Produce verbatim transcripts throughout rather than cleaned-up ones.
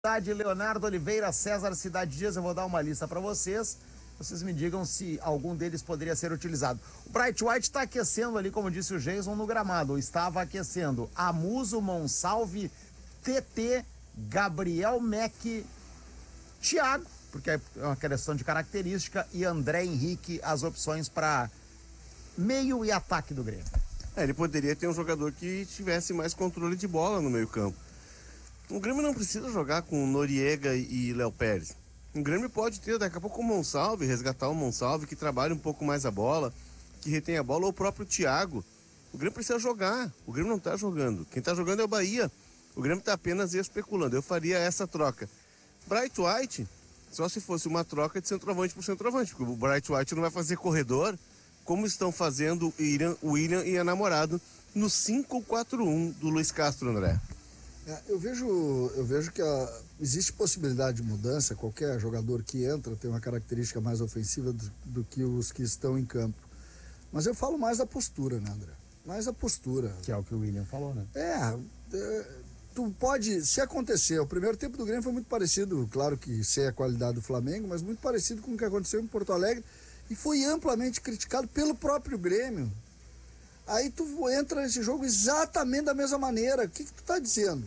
Leonardo Oliveira, César Cidade Dias, eu vou dar uma lista para vocês, vocês me digam se algum deles poderia ser utilizado. O Bright White está aquecendo ali, como disse o Jason, no gramado, estava aquecendo Amuso, Monsalve, T T, Gabriel Mack, Thiago, porque é uma questão de característica, e André Henrique, as opções para meio e ataque do Grêmio. É, ele poderia ter um jogador que tivesse mais controle de bola no meio campo. O Grêmio não precisa jogar com Noriega e Léo Pérez. O Grêmio pode ter daqui a pouco o Monsalve, resgatar o Monsalve, que trabalha um pouco mais a bola, que retém a bola, ou o próprio Thiago. O Grêmio precisa jogar, o Grêmio não está jogando. Quem está jogando é o Bahia. O Grêmio está apenas especulando. Eu faria essa troca. Bright White, só se fosse uma troca de centroavante por centroavante, porque o Bright White não vai fazer corredor, como estão fazendo o William, o William e a namorado no cinco quatro um do Luiz Castro, André. É, eu vejo, eu vejo que a, existe possibilidade de mudança. Qualquer jogador que entra tem uma característica mais ofensiva do, do que os que estão em campo. Mas eu falo mais da postura, né, André? Mais da postura. Que é o que o William falou, né? É, é, tu pode, se acontecer, o primeiro tempo do Grêmio foi muito parecido, claro que sem a qualidade do Flamengo, mas muito parecido com o que aconteceu em Porto Alegre e foi amplamente criticado pelo próprio Grêmio. Aí tu entra nesse jogo exatamente da mesma maneira. O que que tu tá dizendo?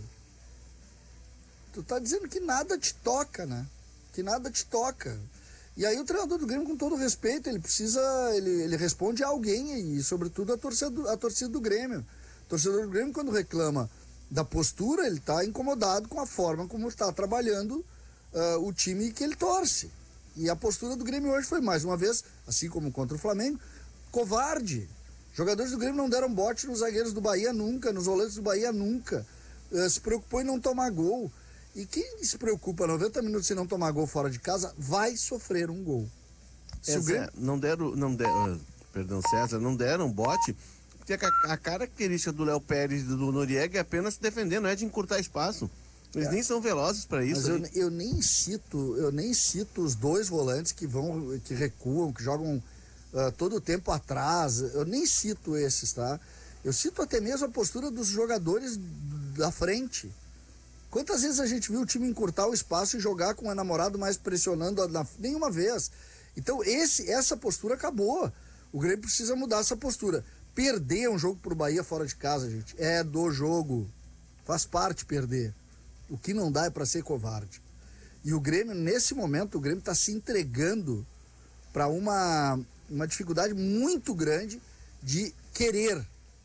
Tu tá dizendo que nada te toca, né? Que nada te toca. E aí o treinador do Grêmio, com todo respeito, ele precisa, ele, ele responde a alguém, e sobretudo a torcida, a torcida do Grêmio. O torcedor do Grêmio, quando reclama da postura, ele tá incomodado com a forma como está trabalhando uh, o time que ele torce. E a postura do Grêmio hoje foi, mais uma vez, assim como contra o Flamengo, covarde. Jogadores do Grêmio não deram bote nos zagueiros do Bahia nunca, nos volantes do Bahia nunca. Uh, se preocupou em não tomar gol. E quem se preocupa noventa minutos em não tomar gol fora de casa, vai sofrer um gol. Se o Grêmio... Não deram, não deram, perdão, César, não deram bote, porque a, a característica do Léo Pérez e do Noriega é apenas se defender, não é de encurtar espaço. Eles é. nem são velozes para isso. Mas eu, eu nem cito, eu nem cito os dois volantes que vão, que recuam, que jogam uh, todo o tempo atrás. Eu nem cito esses, tá? Eu cito até mesmo a postura dos jogadores da frente. Quantas vezes a gente viu o time encurtar o espaço e jogar com o namorado mais pressionando a, na, nenhuma vez? Então esse, essa postura acabou. O Grêmio precisa mudar essa postura. Perder um jogo pro Bahia fora de casa, gente, é do jogo. Faz parte perder. O que não dá é para ser covarde. E o Grêmio, nesse momento, o Grêmio está se entregando para uma, uma dificuldade muito grande de querer.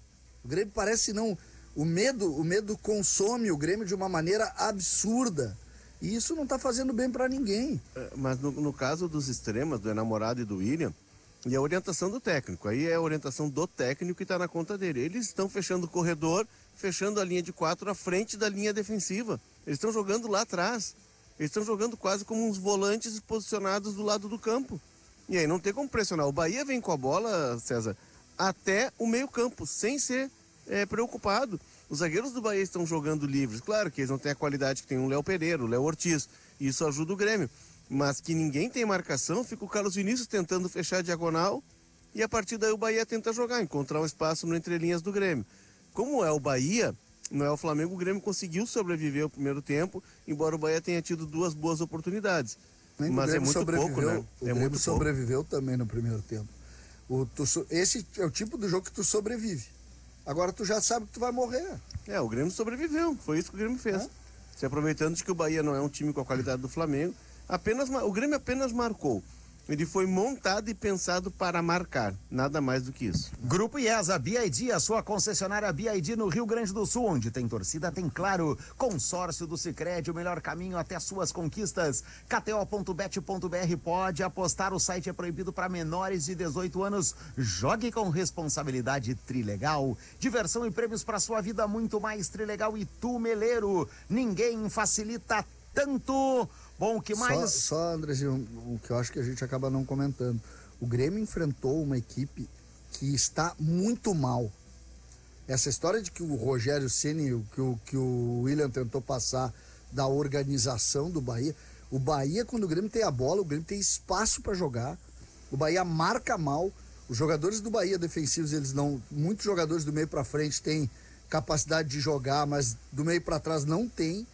O Grêmio parece não... O medo, o medo consome o Grêmio de uma maneira absurda. E isso não está fazendo bem para ninguém. É, mas no, no caso dos extremas, do enamorado e do William, e a orientação do técnico. Aí é a orientação do técnico que está na conta dele. Eles estão fechando o corredor, fechando a linha de quatro à frente da linha defensiva. Eles estão jogando lá atrás. Eles estão jogando quase como uns volantes posicionados do lado do campo. E aí não tem como pressionar. O Bahia vem com a bola, César, até o meio campo, sem ser é, preocupado. Os zagueiros do Bahia estão jogando livres. Claro que eles não têm a qualidade que tem o Léo Pereira, o Léo Ortiz. E isso ajuda o Grêmio. Mas que ninguém tem marcação, fica o Carlos Vinícius tentando fechar a diagonal e a partir daí o Bahia tenta jogar, encontrar um espaço no entrelinhas do Grêmio. Como é o Bahia, não é o Flamengo, o Grêmio conseguiu sobreviver ao primeiro tempo, embora o Bahia tenha tido duas boas oportunidades. Nem mas é muito pouco, né? O é Grêmio muito sobreviveu pouco. também no primeiro tempo. O, tu, esse é o tipo do jogo que tu sobrevive. Agora tu já sabe que tu vai morrer. É, o Grêmio sobreviveu, foi isso que o Grêmio fez. É? Se aproveitando de que o Bahia não é um time com a qualidade do Flamengo, apenas, o Grêmio apenas marcou. Ele foi montado e pensado para marcar, nada mais do que isso. Grupo IESA, B I D, a sua concessionária B I D no Rio Grande do Sul, onde tem torcida, tem claro. Consórcio do Sicredi, o melhor caminho até suas conquistas. K T O ponto bet ponto B R, pode apostar, o site é proibido para menores de dezoito anos. Jogue com responsabilidade. Trilegal, diversão e prêmios para sua vida, muito mais. Trilegal e Tumeleiro, ninguém facilita tanto. Bom, o que mais? Só, só Andrezinho, o que eu acho que a gente acaba não comentando. O Grêmio enfrentou uma equipe que está muito mal. Essa história de que o Rogério Ceni, que o, que o William tentou passar da organização do Bahia. O Bahia, quando o Grêmio tem a bola, o Grêmio tem espaço para jogar. O Bahia marca mal. Os jogadores do Bahia defensivos, eles não... Muitos jogadores do meio para frente têm capacidade de jogar, mas do meio para trás não tem.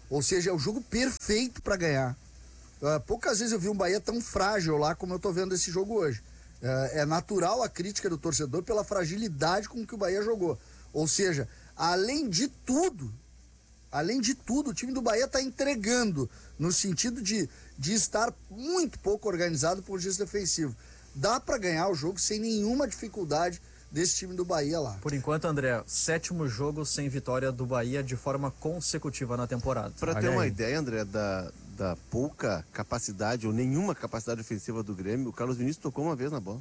Ou seja, é o jogo perfeito para ganhar. Uh, poucas vezes eu vi um Bahia tão frágil lá como eu tô vendo esse jogo hoje. Uh, é natural a crítica do torcedor pela fragilidade com que o Bahia jogou. Ou seja, além de tudo, além de tudo, o time do Bahia está entregando no sentido de, de estar muito pouco organizado por ponto defensivo. Dá para ganhar o jogo sem nenhuma dificuldade desse time do Bahia lá. Por enquanto, André, sétimo jogo sem vitória do Bahia de forma consecutiva na temporada. Para ter uma ideia, André, da, da pouca capacidade ou nenhuma capacidade ofensiva do Grêmio, o Carlos Vinícius tocou uma vez na bola.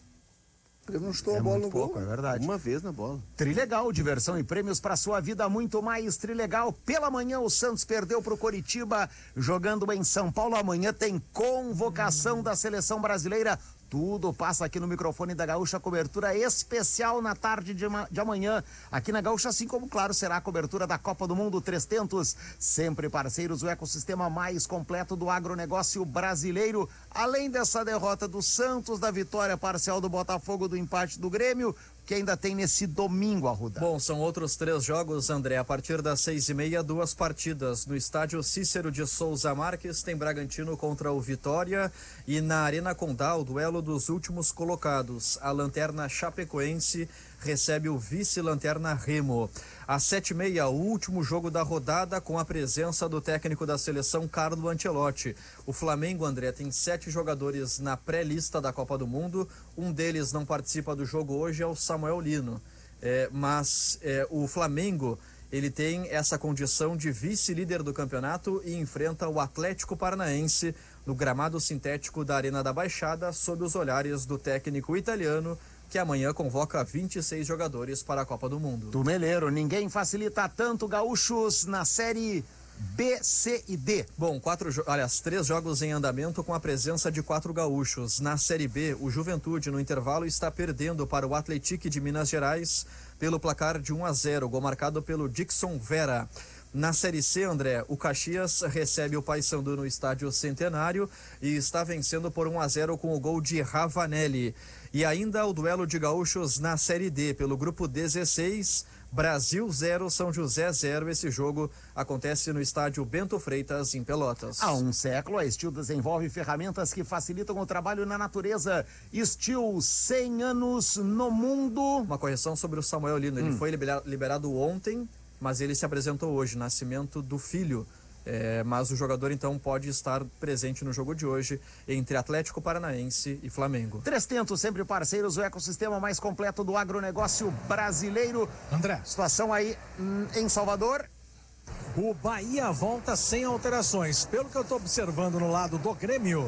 Ele não estou é a bola muito no pouco, gol. é verdade. Uma vez na bola. Trilegal, diversão e prêmios para sua vida, muito mais Trilegal. Pela manhã o Santos perdeu para o Coritiba, jogando em São Paulo. Amanhã tem convocação da seleção brasileira. Tudo passa aqui no microfone da Gaúcha, cobertura especial na tarde de, de amanhã, aqui na Gaúcha, assim como, claro, será a cobertura da Copa do Mundo trezentos, sempre parceiros, o ecossistema mais completo do agronegócio brasileiro. Além dessa derrota do Santos, da vitória parcial do Botafogo, do empate do Grêmio, que ainda tem nesse domingo, Arruda. Bom, são outros três jogos, André, a partir das seis e meia, duas partidas. No estádio Cícero de Souza Marques tem Bragantino contra o Vitória e na Arena Condá, o duelo dos últimos colocados. A Lanterna Chapecoense recebe o vice-Lanterna Remo. Às sete e meia, o último jogo da rodada com a presença do técnico da seleção, Carlo Ancelotti. O Flamengo, André, tem sete jogadores na pré-lista da Copa do Mundo. Um deles não participa do jogo hoje, é o Samuel Lino. É, mas é, o Flamengo, ele tem essa condição de vice-líder do campeonato e enfrenta o Atlético Paranaense no gramado sintético da Arena da Baixada, sob os olhares do técnico italiano, que amanhã convoca vinte e seis jogadores para a Copa do Mundo. Tumeleiro, ninguém facilita tanto, gaúchos na Série B, C e D. Bom, quatro, aliás, três jogos em andamento com a presença de quatro gaúchos. Na Série B, o Juventude, no intervalo, está perdendo para o Atlético de Minas Gerais pelo placar de um a zero, gol marcado pelo Dixon Vera. Na Série C, André, o Caxias recebe o Paysandu no estádio Centenário e está vencendo por um a zero com o gol de Ravanelli. E ainda o duelo de gaúchos na Série D, pelo grupo dezesseis, Brasil zero, São José zero. Esse jogo acontece no estádio Bento Freitas, em Pelotas. Há um século, a Steel desenvolve ferramentas que facilitam o trabalho na natureza. Steel, cem anos no mundo. Uma correção sobre o Samuel Lino. Ele hum. foi liberado ontem, mas ele se apresentou hoje, nascimento do filho. É, mas o jogador então pode estar presente no jogo de hoje entre Atlético Paranaense e Flamengo. trezentos, sempre parceiros, o ecossistema mais completo do agronegócio brasileiro. André, situação aí hum, em Salvador. O Bahia volta sem alterações. Pelo que eu estou observando no lado do Grêmio,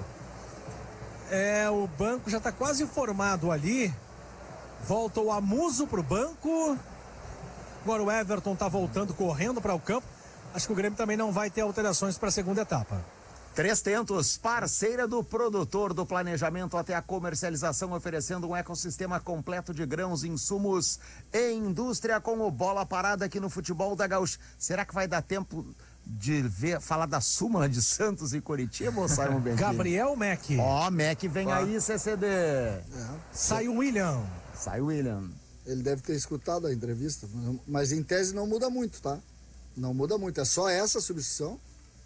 é, o banco já está quase formado ali. Volta o Amuso para o banco. Agora o Everton está voltando, correndo para o campo. Acho que o Grêmio também não vai ter alterações para a segunda etapa. trezentos, parceira do produtor, do planejamento até a comercialização, oferecendo um ecossistema completo de grãos, insumos e indústria com o Bola Parada aqui no Futebol da Gaúcha. Será que vai dar tempo de ver, falar da súmula de Santos e Coritiba, ou Simon Benquim? Gabriel Mack. Ó, oh, Mack vem ah. aí, C C D. É. Sai o William. Sai o William. Ele deve ter escutado a entrevista, mas em tese não muda muito, tá? Não muda muito, é só essa substituição.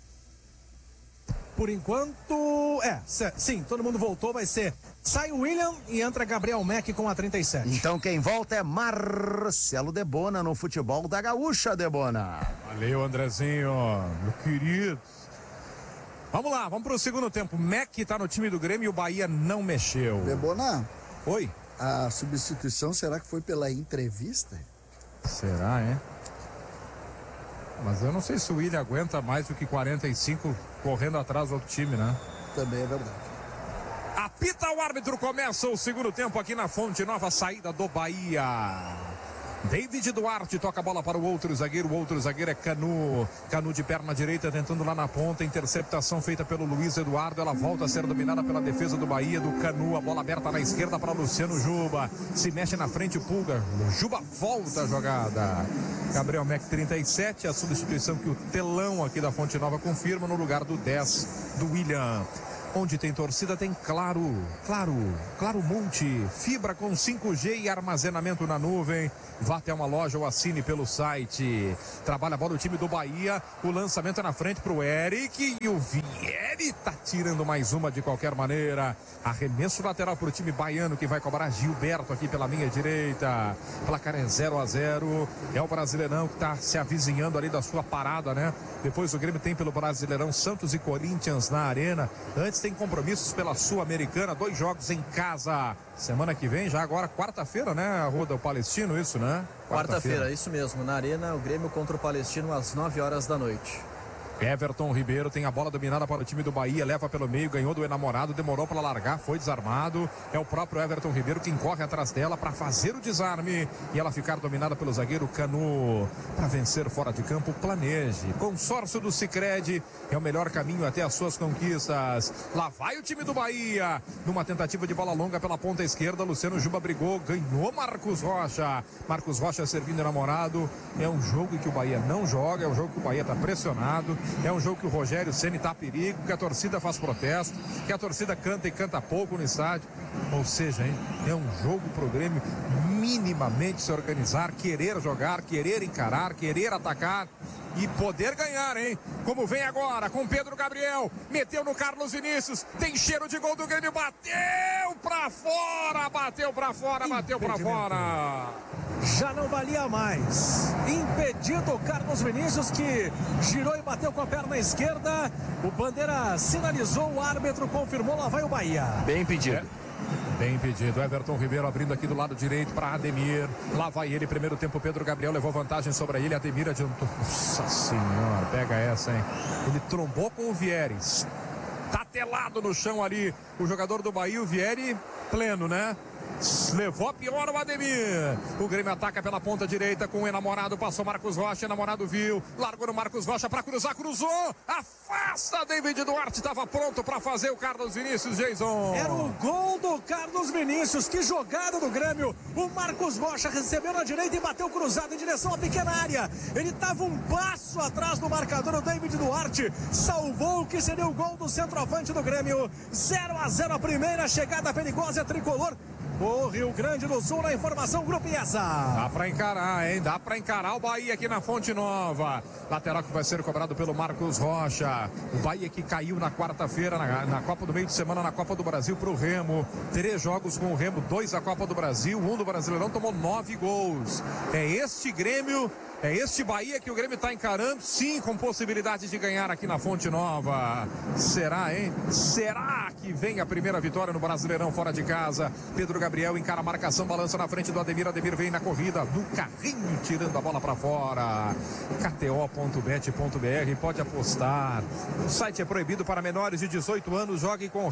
Por enquanto, é, sim, todo mundo voltou, vai ser, sai o William e entra Gabriel Mack com a trinta e sete. Então quem volta é Marcelo Debona no Futebol da Gaúcha, Debona. Valeu, Andrezinho, meu querido. Vamos lá, vamos pro segundo tempo. Mack tá no time do Grêmio e o Bahia não mexeu. Debona. Oi. A substituição será que foi pela entrevista? Será, hein? Mas eu não sei se o William aguenta mais do que quarenta e cinco correndo atrás do outro time, né? Também é verdade. Apita o árbitro, começa o segundo tempo aqui na Fonte Nova, saída do Bahia. David Duarte toca a bola para o outro zagueiro, o outro zagueiro é Canu. Canu de perna direita tentando lá na ponta, interceptação feita pelo Luiz Eduardo, ela volta a ser dominada pela defesa do Bahia, do Canu, a bola aberta na esquerda para Luciano Juba, se mexe na frente, Pulga, Juba volta a jogada. Gabriel Mack trinta e sete, a substituição que o telão aqui da Fonte Nova confirma no lugar do dez do William. Onde tem torcida tem Claro, Claro, Claro Multi, fibra com cinco G e armazenamento na nuvem. Vá até uma loja ou assine pelo site. Trabalha a bola o time do Bahia, o lançamento é na frente pro Eric e o Vieri tá tirando mais uma de qualquer maneira. Arremesso lateral pro time baiano que vai cobrar Gilberto aqui pela minha direita. Placar é zero a zero. É o Brasileirão que tá se avizinhando ali da sua parada, né? Depois o Grêmio tem pelo Brasileirão Santos e Corinthians na Arena. Antes tem compromissos pela Sul-Americana, dois jogos em casa. Semana que vem, já agora quarta-feira, né? A Rua do Palestino, isso, né? Quarta-feira, isso mesmo. Na Arena, o Grêmio contra o Palestino às nove horas da noite. Everton Ribeiro tem a bola dominada para o time do Bahia, leva pelo meio, ganhou do enamorado, demorou para largar, foi desarmado. É o próprio Everton Ribeiro quem corre atrás dela para fazer o desarme e ela ficar dominada pelo zagueiro Canu. Para vencer fora de campo, planeje. Consórcio do Sicredi é o melhor caminho até as suas conquistas. Lá vai o time do Bahia, numa tentativa de bola longa pela ponta esquerda. Luciano Juba brigou, ganhou Marcos Rocha. Marcos Rocha servindo o enamorado. É um jogo que o Bahia não joga, é um jogo que o Bahia está pressionado. É um jogo que o Rogério Ceni tá a perigo, que a torcida faz protesto, que a torcida canta e canta pouco no estádio. Ou seja, hein, é um jogo pro Grêmio minimamente se organizar, querer jogar, querer encarar, querer atacar e poder ganhar, hein? Como vem agora com Pedro Gabriel, meteu no Carlos Vinícius, tem cheiro de gol do Grêmio, bateu pra fora, bateu pra fora, bateu pra fora. Já não valia mais. Impedido o Carlos Vinícius, que girou e bateu com a perna esquerda. O Bandeira sinalizou, o árbitro confirmou, lá vai o Bahia. Bem impedido. É. Bem impedido. Everton Ribeiro abrindo aqui do lado direito para Ademir. Lá vai ele, primeiro tempo. Pedro Gabriel levou vantagem sobre ele. Ademir adiantou. Nossa senhora, pega essa, hein? Ele trombou com o Vieres. Tá telado no chão ali o jogador do Bahia, o Vieri, pleno, né? Levou a pior o Ademir. O Grêmio ataca pela ponta direita com o enamorado. Passou Marcos Rocha, enamorado viu. Largou no Marcos Rocha para cruzar, cruzou. Afasta David Duarte. Estava pronto para fazer o Carlos Vinícius, Jason. Era o gol do Carlos Vinícius. Que jogada do Grêmio. O Marcos Rocha recebeu na direita e bateu cruzado em direção à pequena área. Ele estava um passo atrás do marcador. O David Duarte salvou o que seria o gol do centroavante do Grêmio. zero a zero a primeira chegada perigosa tricolor. O Rio Grande do Sul na informação, Grupo I E S A. Dá pra encarar, hein? Dá pra encarar o Bahia aqui na Fonte Nova. Lateral que vai ser cobrado pelo Marcos Rocha. O Bahia que caiu na quarta-feira na, na Copa do meio de semana, na Copa do Brasil pro Remo. Três jogos com o Remo, dois da Copa do Brasil, um do Brasileirão, tomou nove gols. É este Grêmio, é este Bahia que o Grêmio tá encarando, sim, com possibilidade de ganhar aqui na Fonte Nova. Será, hein? Será que vem a primeira vitória no Brasileirão fora de casa? Pedro Gabriel encara a marcação, balança na frente do Ademir. Ademir vem na corrida, no carrinho, tirando a bola para fora. K T O ponto bet ponto B R, pode apostar. O site é proibido para menores de dezoito anos, jogue com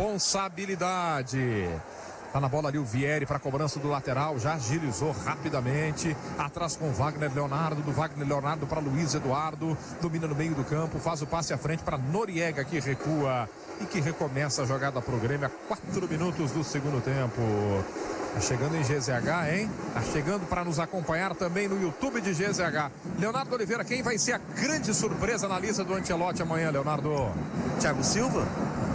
responsabilidade. Tá na bola ali o Vieri para cobrança do lateral, já agilizou rapidamente, atrás com Wagner Leonardo, do Wagner Leonardo para Luiz Eduardo, domina no meio do campo, faz o passe à frente para Noriega, que recua e que recomeça a jogada pro Grêmio a quatro minutos do segundo tempo. Tá chegando em G Z H, hein? Tá chegando para nos acompanhar também no YouTube de G Z H. Leonardo Oliveira, quem vai ser a grande surpresa na lista do Ancelotti amanhã, Leonardo? Thiago Silva?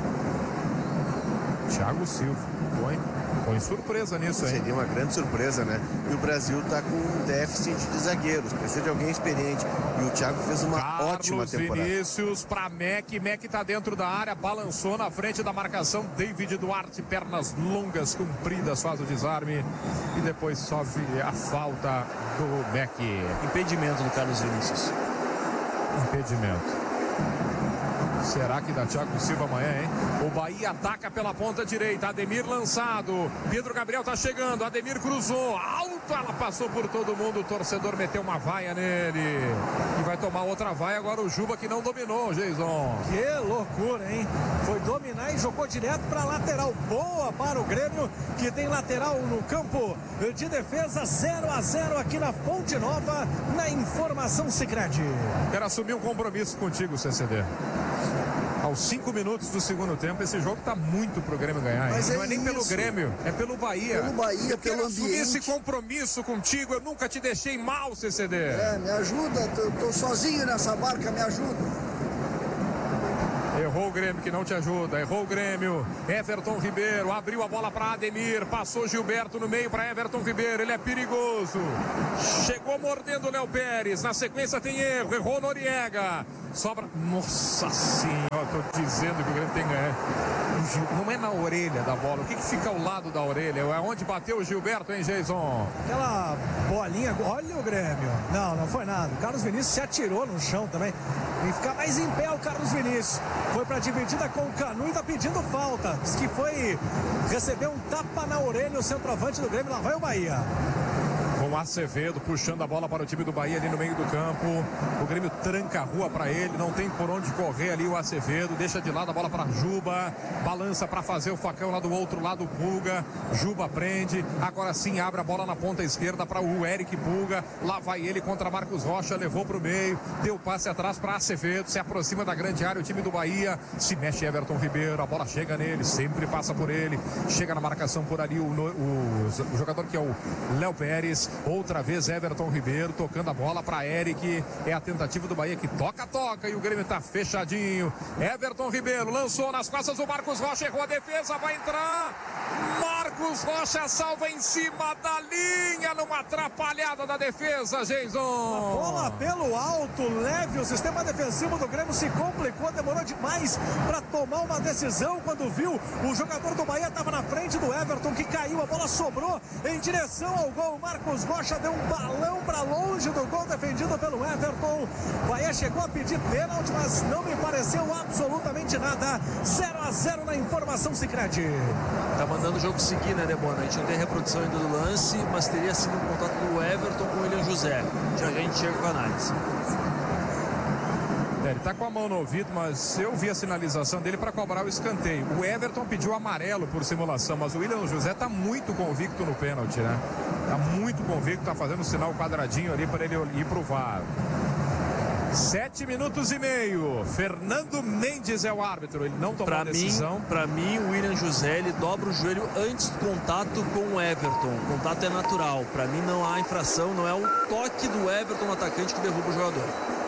Thiago Silva, põe, põe surpresa nisso, hein? Seria uma grande surpresa, né? E o Brasil tá com um déficit de zagueiros, precisa de alguém experiente. E o Thiago fez uma Carlos ótima temporada. Vinícius para Mac, Mac tá dentro da área, balançou na frente da marcação. David Duarte, pernas longas, compridas, faz o desarme e depois sofre a falta do Mac. Impedimento do Carlos Vinícius. Impedimento. Será que dá Thiago Silva amanhã, hein? O Bahia ataca pela ponta direita. Ademir lançado. Pedro Gabriel tá chegando. Ademir cruzou. Alto, ela passou por todo mundo. O torcedor meteu uma vaia nele. E vai tomar outra vaia agora o Juba, que não dominou, Jason. Que loucura, hein? Foi dominar e jogou direto para lateral. Boa para o Grêmio, que tem lateral no campo de defesa. zero a zero aqui na Fonte Nova, na informação Sicredi. Quero assumir um compromisso contigo, C C D. Aos cinco minutos do segundo tempo, esse jogo tá muito pro Grêmio ganhar. Mas não é é nem isso. pelo Grêmio, é pelo Bahia. Pelo Bahia, eu pelo quero assumir ambiente. esse compromisso contigo. Eu nunca te deixei mal, C C D. É, me ajuda, tô, tô sozinho nessa barca, me ajuda. Errou o Grêmio que não te ajuda. Errou o Grêmio. Everton Ribeiro abriu a bola para Ademir. Passou Gilberto no meio para Everton Ribeiro. Ele é perigoso. Chegou mordendo o Léo Pérez. Na sequência tem erro. Errou Noriega. Sobra. Nossa senhora, tô dizendo que o Grêmio tem que ganhar. Não é na orelha da bola. O que, que fica ao lado da orelha? É onde bateu o Gilberto, hein, Jason? Aquela bolinha. Olha o Grêmio. Não, não foi nada. O Carlos Vinícius se atirou no chão também. E ficar mais em pé o Carlos Vinícius. Foi pra dividida com o Canu e tá pedindo falta. Diz que foi receber um tapa na orelha o centroavante do Grêmio. Lá vai o Bahia. Com o Acevedo puxando a bola para o time do Bahia ali no meio do campo. O Grêmio tranca a rua para ele, não tem por onde correr ali o Acevedo. Deixa de lado a bola para Juba. Balança para fazer o facão lá do outro lado, Pulga. Juba prende. Agora sim abre a bola na ponta esquerda para o Eric Pulga. Lá vai ele contra Marcos Rocha. Levou para o meio. Deu passe atrás para Acevedo. Se aproxima da grande área o time do Bahia. Se mexe Everton Ribeiro. A bola chega nele. Sempre passa por ele. Chega na marcação por ali o, o, o jogador que é o Léo Pérez. Outra vez Everton Ribeiro tocando a bola para Eric. É a tentativa do Bahia que toca, toca. E o Grêmio tá fechadinho. Everton Ribeiro lançou nas costas do Marcos Rocha. Errou a defesa, vai entrar. Marcos Rocha salva em cima da linha. Numa atrapalhada da defesa, Jason. A bola pelo alto, leve. O sistema defensivo do Grêmio se complicou. Demorou demais para tomar uma decisão. Quando viu, o jogador do Bahia estava na frente do Everton, que caiu. A bola sobrou em direção ao gol. Marcos Rocha deu um balão para longe do gol defendido pelo Everton. O Bahia chegou a pedir pênalti, mas não me pareceu absolutamente nada. zero a zero na informação Sicredi. Tá mandando o jogo seguir, né, Debona? A gente não tem reprodução ainda do lance, mas teria sido um contato do Everton com o William José. Já a gente chega com a análise. É, ele tá com a mão no ouvido, mas eu vi a sinalização dele para cobrar o escanteio. O Everton pediu amarelo por simulação, mas o William José tá muito convicto no pênalti, né? Tá muito convicto, tá fazendo o sinal quadradinho ali para ele ir pro V A R. Sete minutos e meio. Fernando Mendes é o árbitro. Ele não tomou pra a decisão. Mim, para mim, o William José, ele dobra o joelho antes do contato com o Everton. O contato é natural. Para mim, não há infração. Não é o toque do Everton no atacante que derruba o jogador.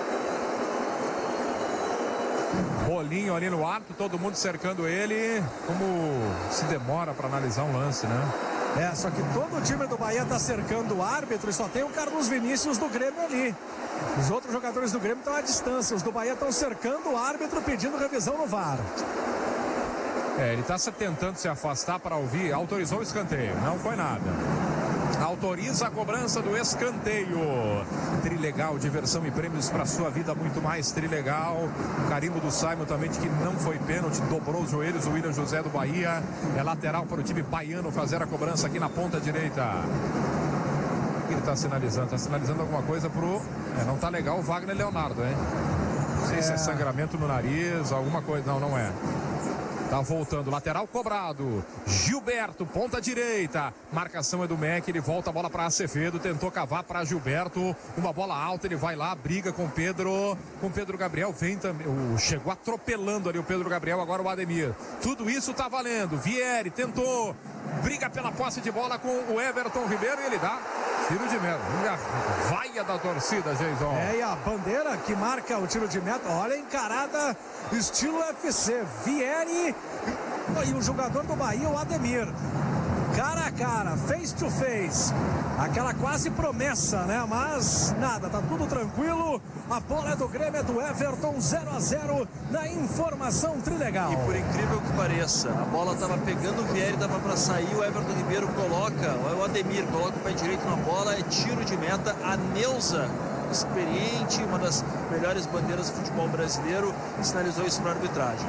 Bolinho ali no árbitro, todo mundo cercando ele. Como se demora para analisar um lance, né? É, só que todo o time do Bahia tá cercando o árbitro e só tem o Carlos Vinícius do Grêmio ali. Os outros jogadores do Grêmio estão à distância. Os do Bahia estão cercando o árbitro, pedindo revisão no V A R. É, ele está tentando se afastar para ouvir. Autorizou o escanteio. Não foi nada. Autoriza a cobrança do escanteio. Trilegal, diversão e prêmios para sua vida, muito mais. Trilegal. Carimbo do Simon também de que não foi pênalti. Dobrou os joelhos. O William José do Bahia. É lateral para o time baiano fazer a cobrança aqui na ponta direita. O que ele está sinalizando? Está sinalizando alguma coisa pro... É, não tá legal o Wagner Leonardo, hein? Não sei é... se é sangramento no nariz, alguma coisa. Não, não é. Tá voltando, lateral cobrado. Gilberto, ponta direita. Marcação é do Mac, ele volta a bola para Acevedo. Tentou cavar para Gilberto. Uma bola alta, ele vai lá, briga com Pedro. Com Pedro Gabriel, vem também. O, chegou atropelando ali o Pedro Gabriel, agora o Ademir. Tudo isso tá valendo. Vieri tentou. Briga pela posse de bola com o Everton Ribeiro e ele dá tiro de meta. Vaia da torcida, Jason. É, e a bandeira que marca o tiro de meta. Olha a encarada, estilo U F C. Vieri e o jogador do Bahia, o Ademir. Cara a cara, face to face. Aquela quase promessa, né? Mas nada, tá tudo tranquilo. A bola é do Grêmio, é do Everton, zero a zero na informação Trilegal. E por incrível que pareça, a bola tava pegando o Vieri, dava para sair, o Everton Ribeiro coloca, o Ademir coloca o pé direito na bola, é tiro de meta. A Neuza, experiente, uma das melhores bandeiras do futebol brasileiro, sinalizou isso para a arbitragem.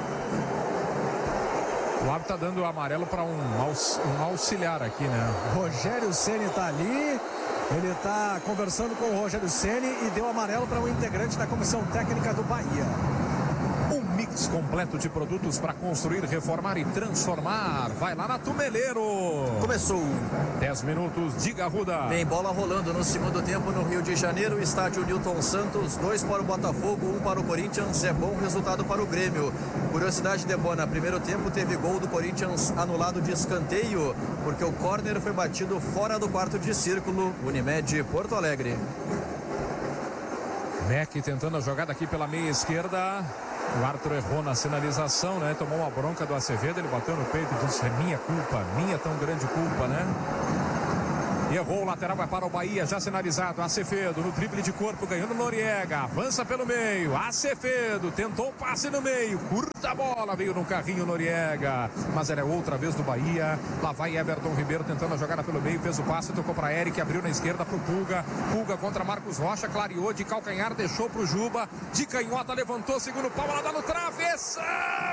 O árbitro tá dando o amarelo para um, aux, um auxiliar aqui, né? Rogério Ceni tá ali. Ele tá conversando com o Rogério Ceni e deu amarelo para um integrante da comissão técnica do Bahia. Um mix completo de produtos para construir, reformar e transformar. Vai lá na Tumeleiro. Começou. dez minutos, diga Ruda. Tem bola rolando no segundo tempo no Rio de Janeiro, estádio Newton Santos, dois para o Botafogo, um para o Corinthians. É bom resultado para o Grêmio. Curiosidade, Debona, primeiro tempo teve gol do Corinthians anulado de escanteio, porque o córner foi batido fora do quarto de círculo. Unimed Porto Alegre. Mac tentando a jogada aqui pela meia esquerda. O árbitro errou na sinalização, né? Tomou uma bronca do Acevedo, ele bateu no peito e disse: é minha culpa, minha tão grande culpa, né? Errou, o lateral vai para o Bahia, já sinalizado. Acevedo no drible de corpo, ganhando Noriega. Avança pelo meio. Acevedo tentou o passe no meio. Curta a bola, veio no carrinho Noriega. Mas era outra vez do Bahia. Lá vai Everton Ribeiro tentando a jogada pelo meio. Fez o passe, tocou para Eric, abriu na esquerda para o Pulga. Pulga contra Marcos Rocha, clareou de calcanhar, deixou para o Juba. De canhota, levantou, segundo pau, ela dá no travessão.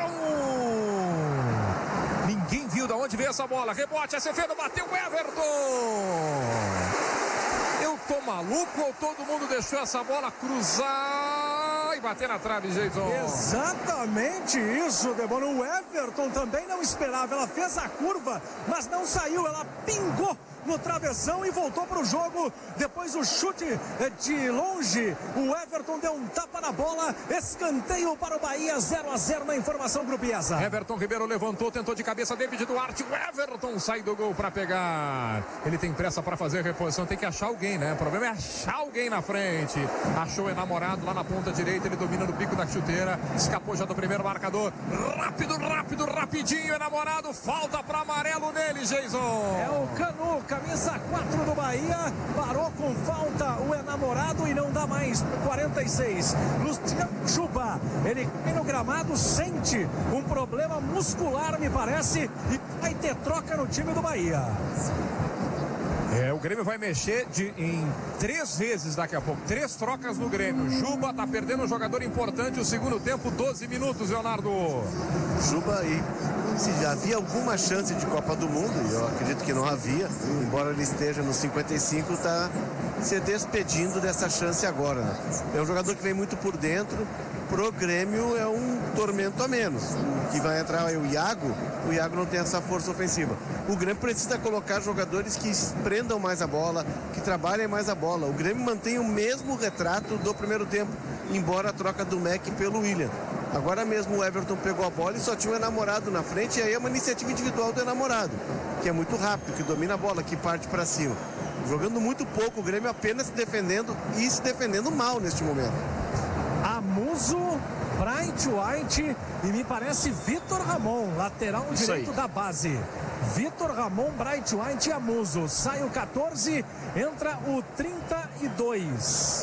Ninguém viu de onde veio essa bola. Rebote, Acevedo bateu o Everton. Eu tô maluco ou todo mundo deixou essa bola cruzar e bater na trave, Jason? Exatamente isso, Debona. O Everton também não esperava. Ela fez a curva, mas não saiu. Ela pingou no travessão e voltou para o jogo. Depois o chute de longe. O Everton deu um tapa na bola. Escanteio para o Bahia, zero a zero na informação grupiesa. Everton Ribeiro levantou, tentou de cabeça, David Duarte. O Everton sai do gol para pegar. Ele tem pressa para fazer reposição, tem que achar alguém, né? O problema é achar alguém na frente. Achou o enamorado lá na ponta direita, ele domina no pico da chuteira. Escapou já do primeiro marcador. Rápido, rápido, rapidinho, enamorado. Falta para amarelo nele, Jason. É o Canu, camisa quatro do Bahia, parou com falta o enamorado e não dá mais. quarenta e seis, Luciano Juba, ele cai no gramado, sente um problema muscular, me parece, e vai ter troca no time do Bahia. É, o Grêmio vai mexer de, em três vezes daqui a pouco. Três trocas no Grêmio. Juba tá perdendo um jogador importante. O segundo tempo, doze minutos, Leonardo. Juba, e se havia alguma chance de Copa do Mundo, e eu acredito que não havia, embora ele esteja no cinquenta e cinco, tá se despedindo dessa chance agora, né? É um jogador que vem muito por dentro. Pro Grêmio é um tormento a menos. O que vai entrar é o Iago. O Iago não tem essa força ofensiva. O Grêmio precisa colocar jogadores que prendam mais a bola, que trabalhem mais a bola. O Grêmio mantém o mesmo retrato do primeiro tempo, embora a troca do Mac pelo William. Agora mesmo o Everton pegou a bola e só tinha um enamorado na frente, e aí é uma iniciativa individual do enamorado, que é muito rápido, que domina a bola, que parte para cima. Jogando muito pouco, o Grêmio apenas se defendendo e se defendendo mal neste momento. Amuso, Bright White e me parece Vitor Ramon, lateral Isso direito aí. da base. Vitor Ramon, Bright White e Amuso. Sai o quatorze, entra o trinta e dois.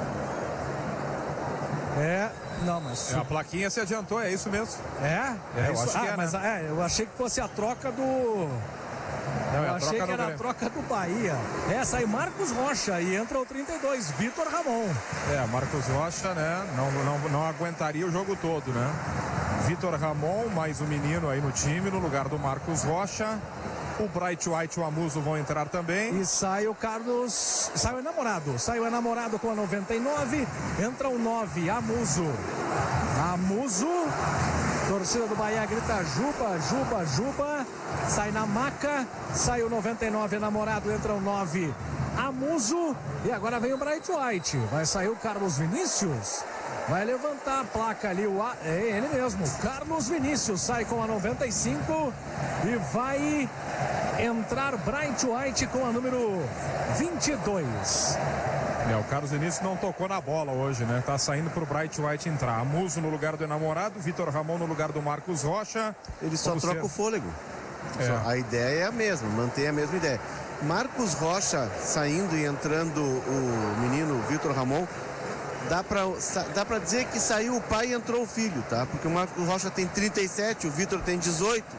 É, não, mas... É, a plaquinha se adiantou, é isso mesmo. É? É, eu isso? acho que ah, é, mas né? é, eu achei que fosse a troca do... Não, é Eu a achei troca que no era a Grêmio. troca do Bahia. Essa aí, Marcos Rocha, e entra o trinta e dois, Vitor Ramon. É, Marcos Rocha, né? Não, não, não aguentaria o jogo todo, né? Vitor Ramon, mais um menino aí no time, no lugar do Marcos Rocha. O Bright White e o Amuso vão entrar também. E sai o Carlos, sai o enamorado, sai o enamorado com a noventa e nove, entra o nove, Amuso. Amuso, torcida do Bahia grita Juba, Juba, Juba, sai na maca, sai o noventa e nove, enamorado, entra o nove, Amuso, e agora vem o Bright White, vai sair o Carlos Vinícius. Vai levantar a placa ali, o a... é ele mesmo, Carlos Vinícius sai com a noventa e cinco e vai entrar Bright White com a número vinte e dois. É, o Carlos Vinícius não tocou na bola hoje, né? Tá saindo pro Bright White entrar. Amuso no lugar do enamorado, Vitor Ramon no lugar do Marcos Rocha. Ele só Vamos troca ser... o fôlego. É. Só- a ideia é a mesma, mantém a mesma ideia. Marcos Rocha saindo e entrando o menino Vitor Ramon, dá pra, sa- dá pra dizer que saiu o pai e entrou o filho, tá? Porque o Marcos Rocha tem trinta e sete, o Vitor tem dezoito.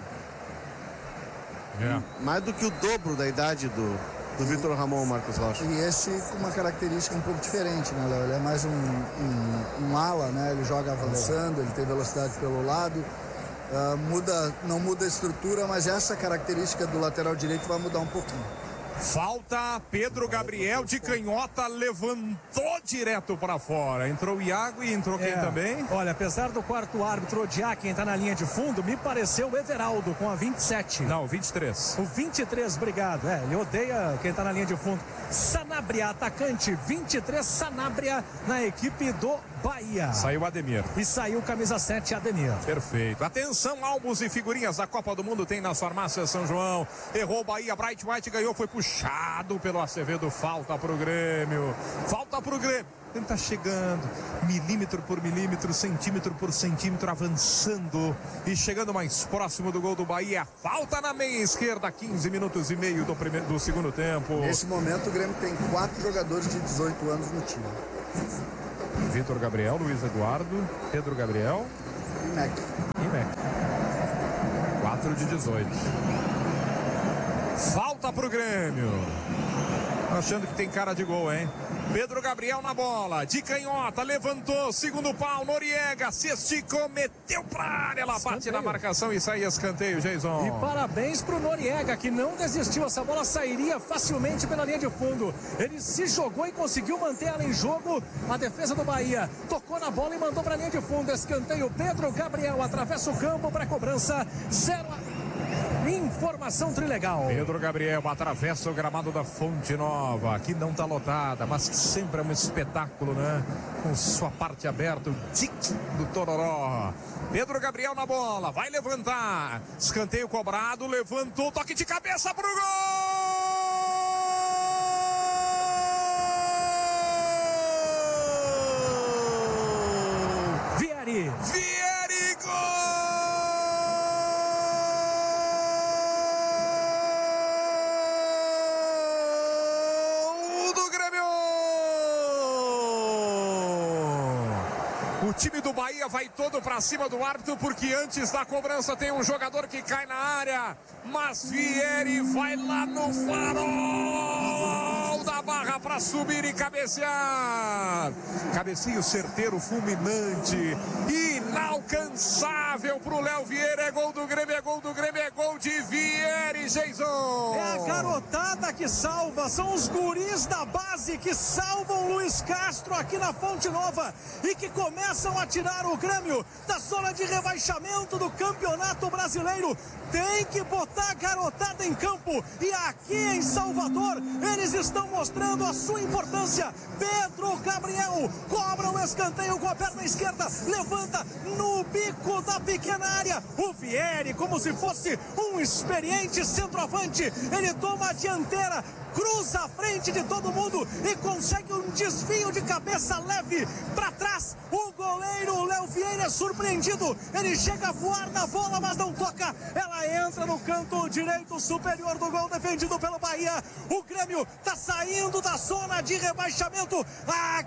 É. Mais do que o dobro da idade do, do Vitor Ramon, Marcos Rocha. E esse com uma característica um pouco diferente, né, Léo? Ele é mais um, um, um ala, né? Ele joga avançando, ele tem velocidade pelo lado. Ah, muda, não muda a estrutura, mas essa característica do lateral direito vai mudar um pouquinho. Falta, Pedro Gabriel de canhota levantou direto para fora. Entrou o Iago e entrou quem É, também? Olha, apesar do quarto árbitro odiar quem tá na linha de fundo, me pareceu o Everaldo com a vinte e sete. Não, vinte e três. O vinte e três, obrigado. É, ele odeia quem tá na linha de fundo. Sanabria, atacante, vinte e três, Sanabria na equipe do Bahia. Saiu o Ademir. E saiu camisa sete, Ademir. Perfeito. Atenção, álbuns e figurinhas da Copa do Mundo tem nas farmácias São João. Errou o Bahia, Bright White ganhou, foi puxado pelo Acevedo. Falta pro Grêmio. Falta pro Grêmio. Ele está chegando, milímetro por milímetro, centímetro por centímetro, avançando e chegando mais próximo do gol do Bahia. Falta na meia esquerda, quinze minutos e meio do, primeiro, do segundo tempo. Nesse momento, o Grêmio tem quatro jogadores de dezoito anos no time. Vitor Gabriel, Luiz Eduardo, Pedro Gabriel e Mac. E Mac. quatro de dezoito. Falta pro Grêmio. Achando que tem cara de gol, hein? Pedro Gabriel na bola, de canhota, levantou, segundo pau, Noriega, se esticou, meteu pra área, ela bate na marcação e sai escanteio, Jason. E parabéns pro Noriega, que não desistiu, essa bola sairia facilmente pela linha de fundo. Ele se jogou e conseguiu manter ela em jogo, a defesa do Bahia tocou na bola e mandou pra linha de fundo, escanteio, Pedro Gabriel atravessa o campo pra cobrança, zero a... Informação trilegal. Pedro Gabriel atravessa o gramado da Fonte Nova, que não está lotada, mas sempre é um espetáculo, né? Com sua parte aberta, o tic do Tororó. Pedro Gabriel na bola, vai levantar. Escanteio cobrado, levantou, toque de cabeça pro gol! Vieri. Vieri, gol! O time do Bahia vai todo pra cima do árbitro, porque antes da cobrança tem um jogador que cai na área, mas Vieri vai lá no farol da barra pra subir e cabecear. Cabeceio certeiro, fulminante, inalcançável pro Léo Vieira. É gol do Grêmio, é gol do Grêmio, é gol de Vieri, Jason. É a garotada que salva, são os guris da base que salvam Luiz Castro aqui na Fonte Nova e que começam a tirar o Grêmio da zona de rebaixamento do Campeonato Brasileiro. Tem que botar a garotada em campo e aqui em Salvador eles estão mostrando a sua importância. Pedro Gabriel cobra o escanteio com a perna esquerda, levanta no bico da pequena área. O Vieri, como se fosse um experiente centroavante, ele toma a dianteira, cruza a frente de todo mundo e consegue um desvio de cabeça leve para trás. O goleiro Léo Vieira é surpreendido, ele chega a voar na bola, mas não toca. Ela entra no canto direito superior do gol defendido pelo Bahia. O Grêmio tá saindo da zona de rebaixamento. A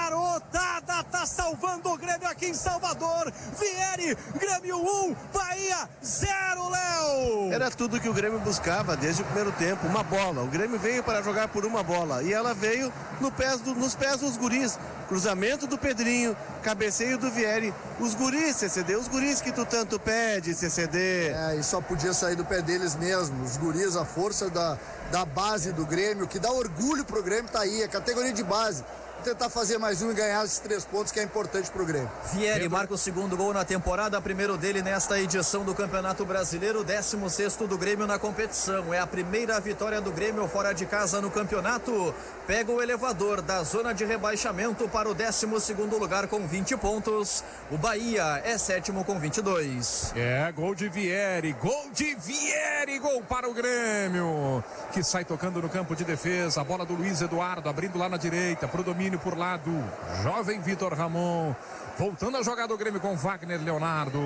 garotada tá salvando o Grêmio aqui em Salvador. Vieri, Grêmio um, Bahia zero, Léo. Era tudo que o Grêmio buscava desde o primeiro tempo, uma bola. O Grêmio veio para jogar por uma bola e ela veio no pés do, nos pés dos guris. Cruzamento do Pedrinho, cabeceio do Vieri. Os guris, C C D, os guris que tu tanto pede, C C D. É, e só podia sair do pé deles mesmo. Os guris, a força da, da base do Grêmio, que dá orgulho pro Grêmio, tá aí, a categoria de base. Tentar fazer mais um e ganhar esses três pontos que é importante pro Grêmio. Vieri marca o segundo gol na temporada, primeiro dele nesta edição do Campeonato Brasileiro, décimo sexto do Grêmio na competição. É a primeira vitória do Grêmio fora de casa no campeonato. Pega o elevador da zona de rebaixamento para o décimo segundo lugar com vinte pontos. O Bahia é sétimo com vinte e dois. É, gol de Vieri, gol de Vieri, gol para o Grêmio, que sai tocando no campo de defesa. A bola do Luiz Eduardo, abrindo lá na direita, pro domínio por lado, jovem Vitor Ramon, voltando a jogar do Grêmio com Wagner Leonardo.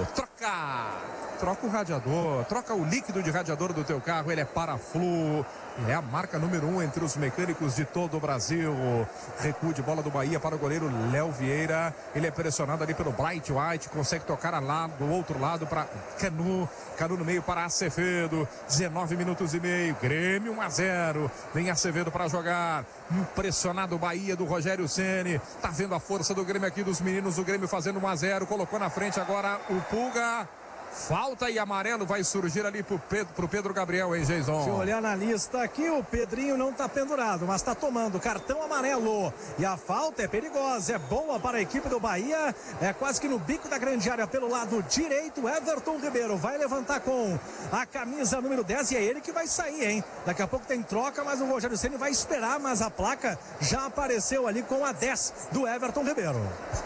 Troca, troca o radiador, troca o líquido de radiador do teu carro, ele é Paraflu. É a marca número um entre os mecânicos de todo o Brasil. Recuo de bola do Bahia para o goleiro Léo Vieira. Ele é pressionado ali pelo Bright White. Consegue tocar lá do outro lado para Canu. Canu no meio para Acevedo. dezenove minutos e meio. Grêmio um a zero. Vem Acevedo para jogar. Impressionado o Bahia do Rogério Ceni. Tá vendo a força do Grêmio aqui, dos meninos do Grêmio fazendo um a zero. Colocou na frente agora o Pulga. Falta e amarelo vai surgir ali pro Pedro, pro Pedro Gabriel, hein, Jason? Deixa eu olhar na lista aqui, o Pedrinho não tá pendurado, mas tá tomando cartão amarelo. E a falta é perigosa, é boa para a equipe do Bahia. É quase que no bico da grande área pelo lado direito. Everton Ribeiro vai levantar com a camisa número dez e é ele que vai sair, hein? Daqui a pouco tem troca, mas o Rogério Ceni vai esperar, mas a placa já apareceu ali com a dez do Everton Ribeiro.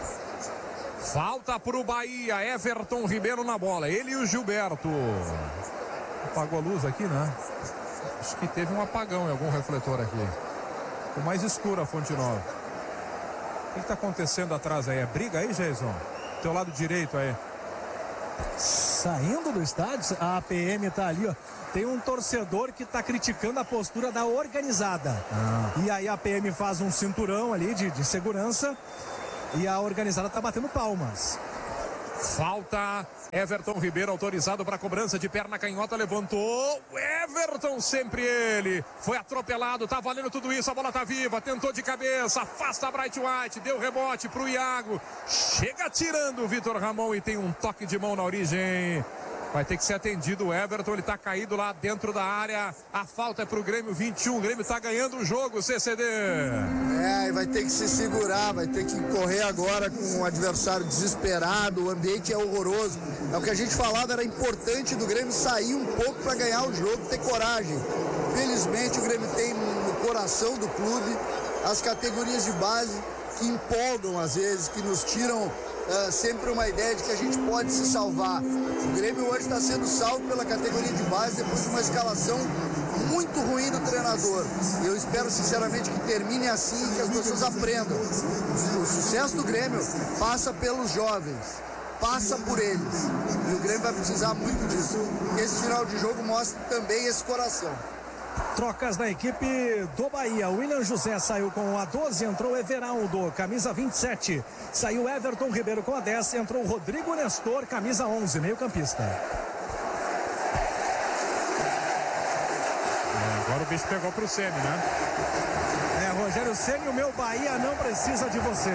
Falta pro Bahia, Everton Ribeiro na bola, ele e o Gilberto. Apagou a luz aqui, né? Acho que teve um apagão em algum refletor aqui. Ficou mais escura a Fonte Nova. que está acontecendo atrás aí? É briga aí, Jason? Teu lado direito aí. Saindo do estádio, a P M tá ali, ó. Tem um torcedor que tá criticando a postura da organizada. Ah. E aí a P M faz um cinturão ali de, de segurança e a organizada tá batendo palmas. Falta. Everton Ribeiro autorizado para cobrança de perna canhota, levantou. Everton, sempre ele. Foi atropelado, tá valendo tudo isso. A bola tá viva, tentou de cabeça, afasta a Bright White, deu rebote pro Iago. Chega tirando o Vitor Ramon e tem um toque de mão na origem. Vai ter que ser atendido o Everton, ele tá caído lá dentro da área. A falta é pro Grêmio vinte e um, o Grêmio tá ganhando o jogo, C C D. É, vai ter que se segurar, vai ter que correr agora com o adversário desesperado, o ambiente é horroroso. É o que a gente falava, era importante do Grêmio sair um pouco para ganhar o jogo, ter coragem. Felizmente o Grêmio tem no coração do clube as categorias de base que empolgam às vezes, que nos tiram Uh, sempre uma ideia de que a gente pode se salvar. O Grêmio hoje está sendo salvo pela categoria de base depois de uma escalação muito ruim do treinador. E eu espero sinceramente que termine assim e que as pessoas aprendam. O sucesso do Grêmio passa pelos jovens, passa por eles. E o Grêmio vai precisar muito disso. E esse final de jogo mostra também esse coração. Trocas da equipe do Bahia. O William José saiu com a doze, entrou Everaldo, camisa vinte e sete. Saiu Everton Ribeiro com a dez, entrou Rodrigo Nestor, camisa onze, meio campista. É, agora o bicho pegou pro Ceni, né? É, Rogério Ceni, o meu Bahia não precisa de você.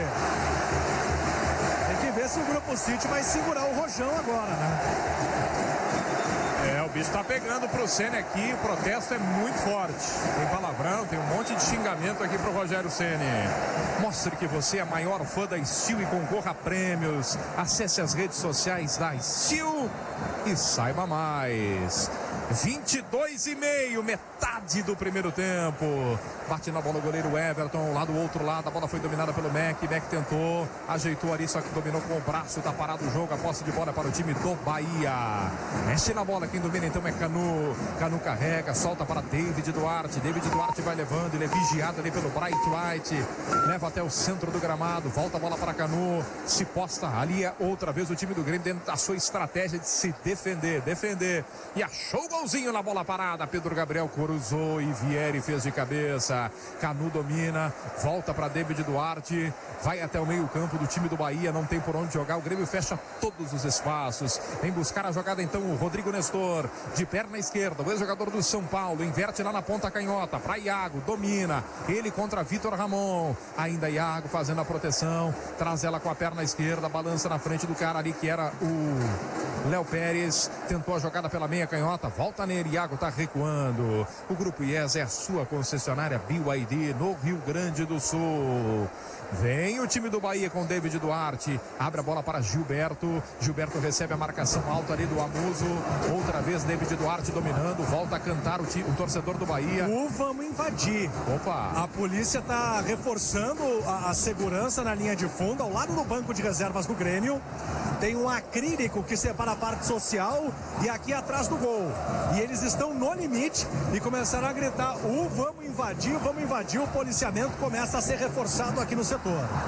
Tem que ver se o Grupo City vai segurar o Rojão agora, né? É, o bicho tá pegando pro Ceni aqui, o protesto é muito forte. Tem palavrão, tem um monte de xingamento aqui pro Rogério Ceni. Mostre que você é a maior fã da Steel e concorra a prêmios. Acesse as redes sociais da Steel e saiba mais. vinte e dois e meio, metade do primeiro tempo. Bate na bola o goleiro Everton, lá do outro lado, a bola foi dominada pelo Mac. Mac tentou, ajeitou ali, só que dominou com o braço, tá parado o jogo. A posse de bola para o time do Bahia. Mexe na bola, quem domina então é Canu. Canu carrega, solta para David Duarte. David Duarte vai levando, ele é vigiado ali pelo Bright White. Leva até o centro do gramado, volta a bola para Canu. Se posta ali é outra vez o time do Grêmio dentro da sua estratégia de se defender, defender. E achou o golzinho na bola parada. Pedro Gabriel cruzou e Vieri fez de cabeça. Canu domina, volta para David Duarte, vai até o meio campo do time do Bahia, não tem por onde jogar, o Grêmio fecha todos os espaços, vem buscar a jogada então o Rodrigo Nestor, de perna esquerda, o ex-jogador do São Paulo, inverte lá na ponta canhota, para Iago, domina, ele contra Vitor Ramon, ainda Iago fazendo a proteção, traz ela com a perna esquerda, balança na frente do cara ali que era o Léo Pérez, tentou a jogada pela meia canhota, volta nele, Iago tá recuando, o Grupo I E S é a sua concessionária B Y D no Rio Grande do Sul. Vem o time do Bahia com David Duarte, abre a bola para Gilberto, Gilberto recebe a marcação alta ali do Amuso, outra vez David Duarte dominando, volta a cantar o, time, o torcedor do Bahia. O vamos invadir. Opa! A polícia está reforçando a, a segurança na linha de fundo, ao lado do banco de reservas do Grêmio. Tem um acrílico que separa a parte social e aqui atrás do gol. E eles estão no limite e começaram a gritar: o vamos invadir, vamos invadir. O policiamento começa a ser reforçado aqui no setor.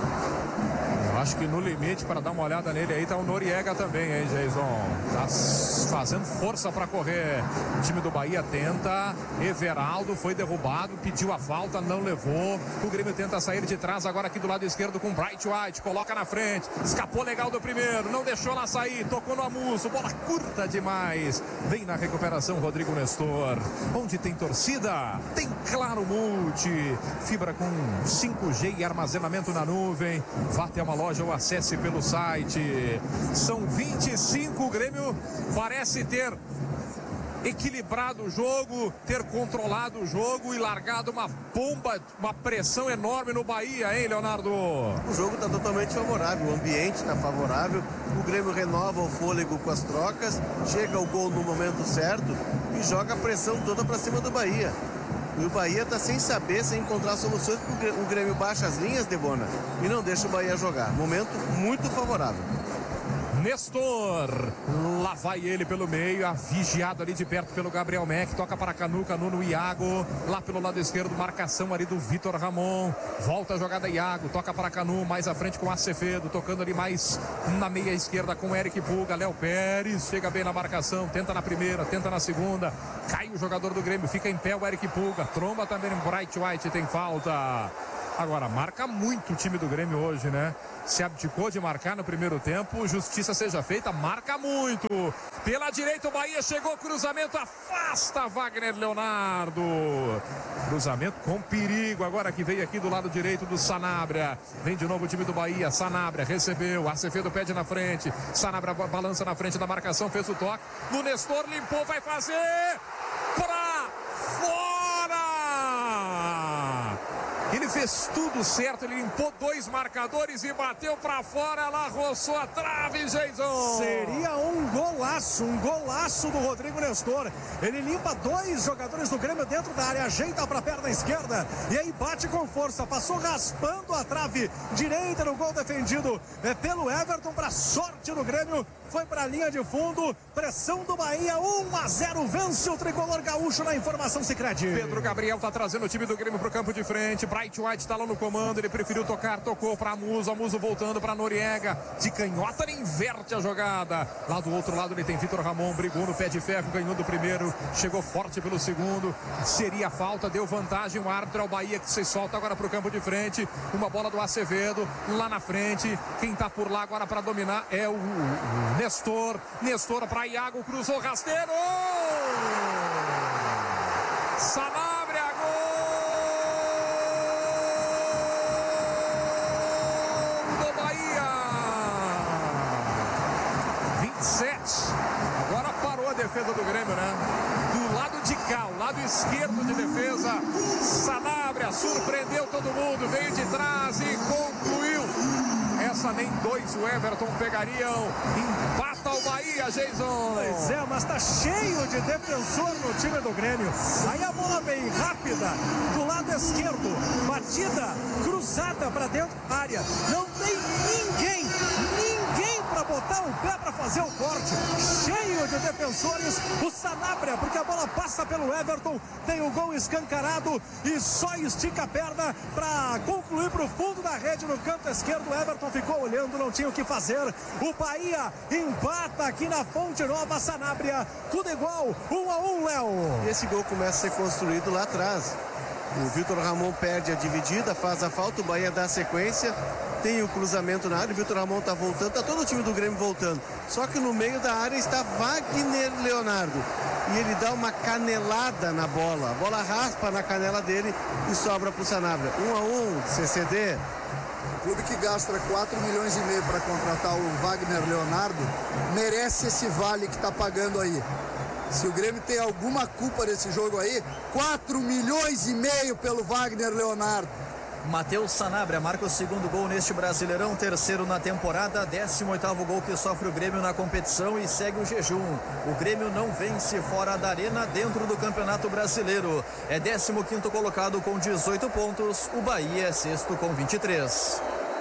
Eu acho que no limite, para dar uma olhada nele aí, tá o Noriega também, hein, Jason? Tá fazendo força para correr. O time do Bahia tenta. Everaldo foi derrubado, pediu a falta, não levou. O Grêmio tenta sair de trás agora aqui do lado esquerdo com Bright White. Coloca na frente. Escapou legal do primeiro, não deixou lá sair. Tocou no Amuso, bola curta demais. Vem na recuperação Rodrigo Nestor. Onde tem torcida, tem Claro Multi. Fibra com cinco G e armazenamento na nuvem. Vá até uma loja ou acesse pelo site. São vinte e cinco, o Grêmio parece ter equilibrado o jogo, ter controlado o jogo e largado uma bomba, uma pressão enorme no Bahia, hein, Leonardo? O jogo está totalmente favorável, o ambiente está favorável, o Grêmio renova o fôlego com as trocas, chega o gol no momento certo e joga a pressão toda para cima do Bahia. E o Bahia está sem saber, sem encontrar soluções, porque o Grêmio baixa as linhas, Debona, e não deixa o Bahia jogar. Momento muito favorável. Nestor, lá vai ele pelo meio, vigiado ali de perto pelo Gabriel Mack, toca para Canu, Canu no Iago, lá pelo lado esquerdo, marcação ali do Vitor Ramon, volta a jogada Iago, toca para Canu, mais à frente com Acevedo, tocando ali mais na meia esquerda com Eric Puga, Léo Pérez, chega bem na marcação, tenta na primeira, tenta na segunda, cai o jogador do Grêmio, fica em pé o Eric Puga, tromba também em Bright White, tem falta. Agora, marca muito o time do Grêmio hoje, né? Se abdicou de marcar no primeiro tempo, justiça seja feita, marca muito. Pela direita o Bahia chegou, cruzamento, afasta Wagner Leonardo. Cruzamento com perigo, agora que veio aqui do lado direito do Sanabria. Vem de novo o time do Bahia, Sanabria recebeu, Acevedo pede na frente, Sanabria balança na frente da marcação, fez o toque. No Nestor, limpou, vai fazer pra fora! Ele fez tudo certo, ele limpou dois marcadores e bateu pra fora, ela roçou a trave, Jason. Seria um golaço, um golaço do Rodrigo Nestor. Ele limpa dois jogadores do Grêmio dentro da área, ajeita pra perna esquerda e aí bate com força, passou raspando a trave direita no gol defendido é, pelo Everton, pra sorte do Grêmio. Foi para a linha de fundo, pressão do Bahia, um a zero, vence o tricolor gaúcho na informação Sicredi. Pedro Gabriel tá trazendo o time do Grêmio pro campo de frente, Bright White tá lá no comando, ele preferiu tocar, tocou para Muso, Muso voltando para Noriega, de canhota ele inverte a jogada, lá do outro lado ele tem Vitor Ramon, brigou no pé de ferro, ganhou do primeiro, chegou forte pelo segundo, seria falta, deu vantagem, o árbitro é o Bahia que se solta agora pro campo de frente, uma bola do Acevedo, lá na frente, quem tá por lá agora para dominar é o, o Nestor, Nestor para Iago, cruzou rasteiro, Sanabria, gol do Bahia, vinte e sete, agora parou a defesa do Grêmio, né? Do lado de cá, o lado esquerdo de defesa, Sanabria surpreendeu todo mundo, veio de trás e concluiu. Essa nem dois o Everton pegariam. Empata o Bahia, Jason. Pois é, mas tá cheio de defensor no time do Grêmio. Aí a bola vem rápida do lado esquerdo, batida, cruzada para dentro da área. Não tem ninguém, ninguém para botar o pé para fazer o corte. Cheio de defensores, o Sanabria, porque a bola passa pelo Everton, tem o gol escancarado e só estica a perna para concluir para o fundo da rede no canto esquerdo. O Everton ficou olhando, não tinha o que fazer. O Bahia empata aqui na Fonte Nova, Sanabria, tudo igual, um a um, Léo. E esse gol começa a ser construído lá atrás. O Vitor Ramon perde a dividida, faz a falta, o Bahia dá a sequência, tem o cruzamento na área, o Vitor Ramon tá voltando, tá todo o time do Grêmio voltando. Só que no meio da área está Wagner Leonardo. E ele dá uma canelada na bola. A bola raspa na canela dele e sobra pro Sanabria. Um a um, C C D. O clube que gasta quatro milhões e meio para contratar o Wagner Leonardo merece esse vale que está pagando aí. Se o Grêmio tem alguma culpa desse jogo aí, quatro milhões e meio pelo Wagner Leonardo. Matheus Sanabria marca o segundo gol neste Brasileirão, terceiro na temporada, décimo oitavo gol que sofre o Grêmio na competição e segue o jejum. O Grêmio não vence fora da arena dentro do Campeonato Brasileiro. É décimo quinto colocado com dezoito pontos, o Bahia é sexto com vinte e três.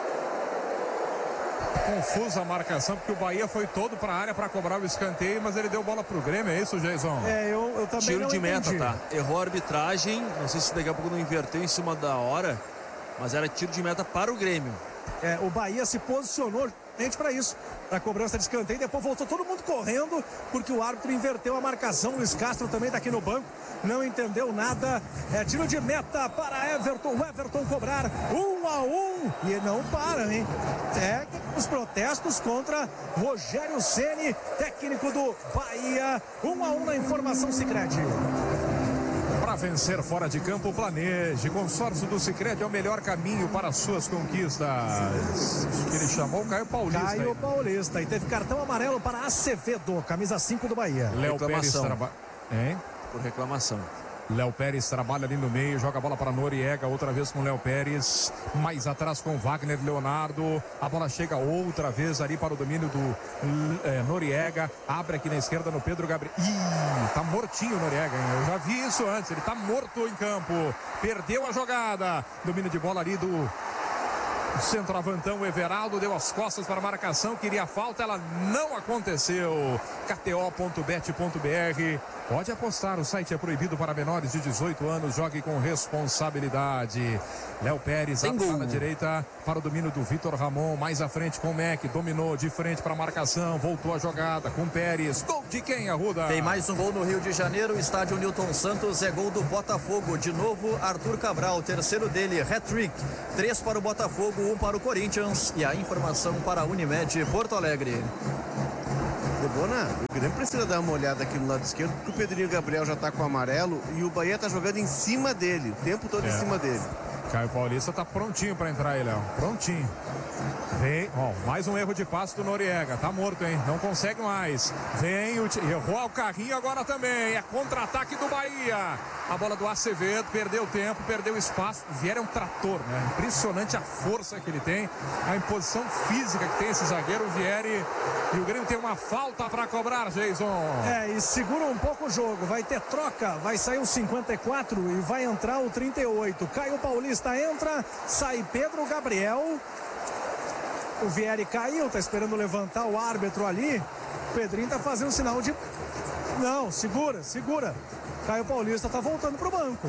Confusa a marcação, porque o Bahia foi todo para a área para cobrar o escanteio, mas ele deu bola pro Grêmio, é isso, Jason? É, eu, eu também Tiro não de meta, entendi. tá? Errou a arbitragem, não sei se daqui a pouco não inverteu em cima da hora, mas era tiro de meta para o Grêmio. É, o Bahia se posicionou para isso, para cobrança de escanteio, depois voltou todo mundo correndo, porque o árbitro inverteu a marcação. Luiz Castro também está aqui no banco, não entendeu nada. É tiro de meta para Everton, o Everton cobrar um a um e não para, hein? É os protestos contra Rogério Ceni, técnico do Bahia. um a um na informação Sicredi. Para vencer fora de campo, planeje. Consórcio do Sicredi é o melhor caminho para as suas conquistas. Ele chamou o Caio Paulista. Caio Paulista. E teve cartão amarelo para Acevedo, camisa cinco do Bahia. Léo Pérez trabalha. Hein? Por reclamação. Léo Pérez trabalha ali no meio, joga a bola para Noriega, outra vez com Léo Pérez, mais atrás com Wagner Leonardo, a bola chega outra vez ali para o domínio do é, Noriega, abre aqui na esquerda no Pedro Gabriel. Ih, tá mortinho o Noriega, hein? Eu já vi isso antes, ele tá morto em campo, perdeu a jogada, domínio de bola ali do Centroavantão Everaldo deu as costas para a marcação, queria a falta, ela não aconteceu. K T O ponto bet ponto B R. Pode apostar, o site é proibido para menores de dezoito anos, jogue com responsabilidade. Léo Pérez, abre na direita para o domínio do Vitor Ramon, mais à frente com o Mac, dominou de frente para a marcação, voltou a jogada com Pérez. Gol de quem, Arruda? Tem mais um gol no Rio de Janeiro, estádio Newton Santos, é gol do Botafogo. De novo, Arthur Cabral, terceiro dele, hat-trick. Três para o Botafogo, um para o Corinthians. E a informação para a Unimed Porto Alegre. Debona, o Grêmio precisa dar uma olhada aqui no lado esquerdo, porque o Pedrinho Gabriel já tá com o amarelo e o Bahia tá jogando em cima dele, o tempo todo é. em cima dele. Caio Paulista tá prontinho para entrar aí, Léo. Prontinho. Vem, ó, mais um erro de passe do Noriega. Tá morto, hein? Não consegue mais. Vem, o... errou o carrinho agora também. É contra-ataque do Bahia. A bola do Acevedo, perdeu tempo, perdeu espaço. O Vieira é um trator, né? Impressionante a força que ele tem, a imposição física que tem esse zagueiro, o Vieira. E o Grêmio tem uma falta para cobrar, Jason. É, e segura um pouco o jogo. Vai ter troca, vai sair o cinquenta e quatro e vai entrar o trinta e oito. Caio Paulista entra, sai Pedro Gabriel. O Vieira caiu, tá esperando levantar o árbitro ali. O Pedrinho tá fazendo sinal de... Não, segura, segura. Caio Paulista tá voltando pro banco.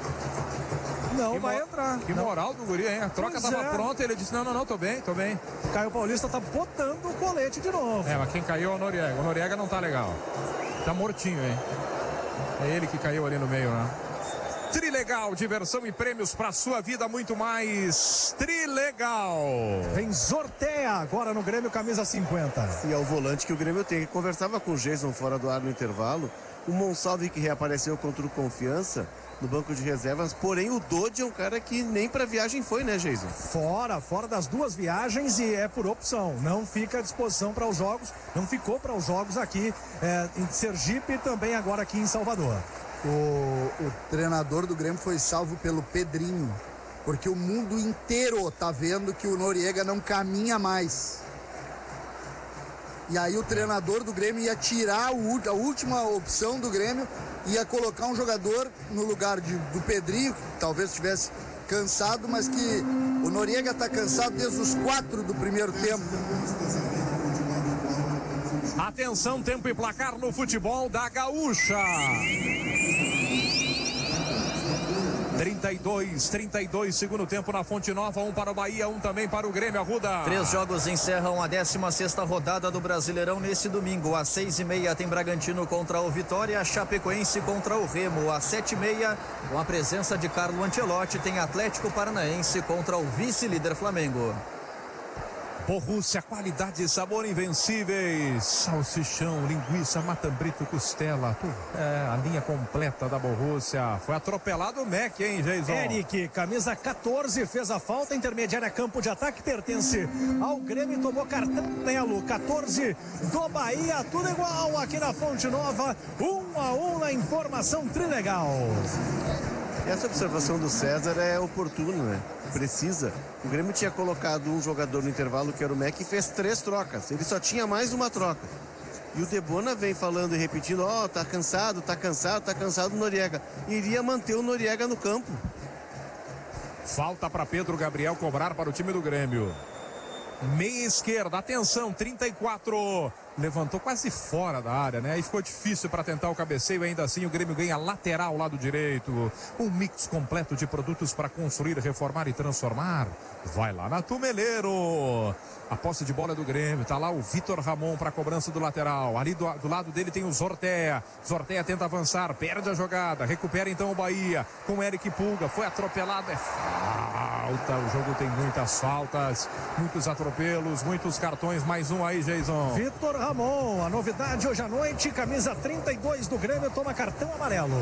Não, que vai mo... entrar. Que não. moral do guri, hein? A troca Pois tava é. pronta, ele disse, não, não, não, tô bem, tô bem. Caio Paulista tá botando o colete de novo. É, mas quem caiu é o Noriega. O Noriega não tá legal. Tá mortinho, hein? É ele que caiu ali no meio, né? Trilegal, diversão e prêmios para sua vida, muito mais. Trilegal. Vem Zorteia agora no Grêmio, camisa cinquenta. E é o volante que o Grêmio tem, que conversava com o Jason fora do ar no intervalo. O Monsalve, que reapareceu contra o Confiança no banco de reservas, porém o Dodi é um cara que nem para viagem foi, né, Jason? Fora, fora das duas viagens e é por opção, não fica à disposição para os jogos, não ficou para os jogos aqui é, em Sergipe e também agora aqui em Salvador. O, o treinador do Grêmio foi salvo pelo Pedrinho, porque o mundo inteiro tá vendo que o Noriega não caminha mais. E aí o treinador do Grêmio ia tirar o, a última opção do Grêmio, ia colocar um jogador no lugar de, do Pedrinho, que talvez estivesse cansado, mas que o Noriega tá cansado desde os quatro do primeiro tempo. Atenção, tempo e placar no futebol da Gaúcha. trinta e dois, trinta e dois, segundo tempo na Fonte Nova, um para o Bahia, um também para o Grêmio, Arruda. Três jogos encerram a décima sexta rodada do Brasileirão nesse domingo. Às seis e meia tem Bragantino contra o Vitória, Chapecoense contra o Remo. Às sete e meia, com a presença de Carlo Ancelotti, tem Atlético Paranaense contra o vice-líder Flamengo. Borussia, qualidade e sabor invencíveis. Salsichão, linguiça, matambrito, costela. É, a linha completa da Borussia. Foi atropelado o Mac, hein, Jason? Eric, camisa quatorze, fez a falta intermediária, campo de ataque, pertence ao Grêmio, tomou cartão amarelo. quatorze do Bahia, tudo igual aqui na Fonte Nova. Um a um na informação Trilegal. Essa observação do César é oportuna, né? Precisa. O Grêmio tinha colocado um jogador no intervalo, que era o Mac, e fez três trocas. Ele só tinha mais uma troca. E o Debona vem falando e repetindo, ó, oh, tá cansado, tá cansado, tá cansado do Noriega. Iria manter o Noriega no campo. Falta para Pedro Gabriel cobrar para o time do Grêmio. Meia esquerda, atenção, trinta e quatro. Levantou quase fora da área, né? Aí ficou difícil para tentar o cabeceio. Ainda assim, o Grêmio ganha lateral lado direito. Um mix completo de produtos para construir, reformar e transformar. Vai lá na Tumeleiro. A posse de bola é do Grêmio. Tá lá o Vitor Ramon para a cobrança do lateral. Ali do, do lado dele tem o Zorteia. Zorteia tenta avançar, perde a jogada. Recupera então o Bahia com Eric Pulga. Foi atropelado. É falta. O jogo tem muitas faltas, muitos atropelos, muitos cartões. Mais um aí, Jason. Vitor Ramon, a novidade hoje à noite, camisa trinta e dois do Grêmio, toma cartão amarelo.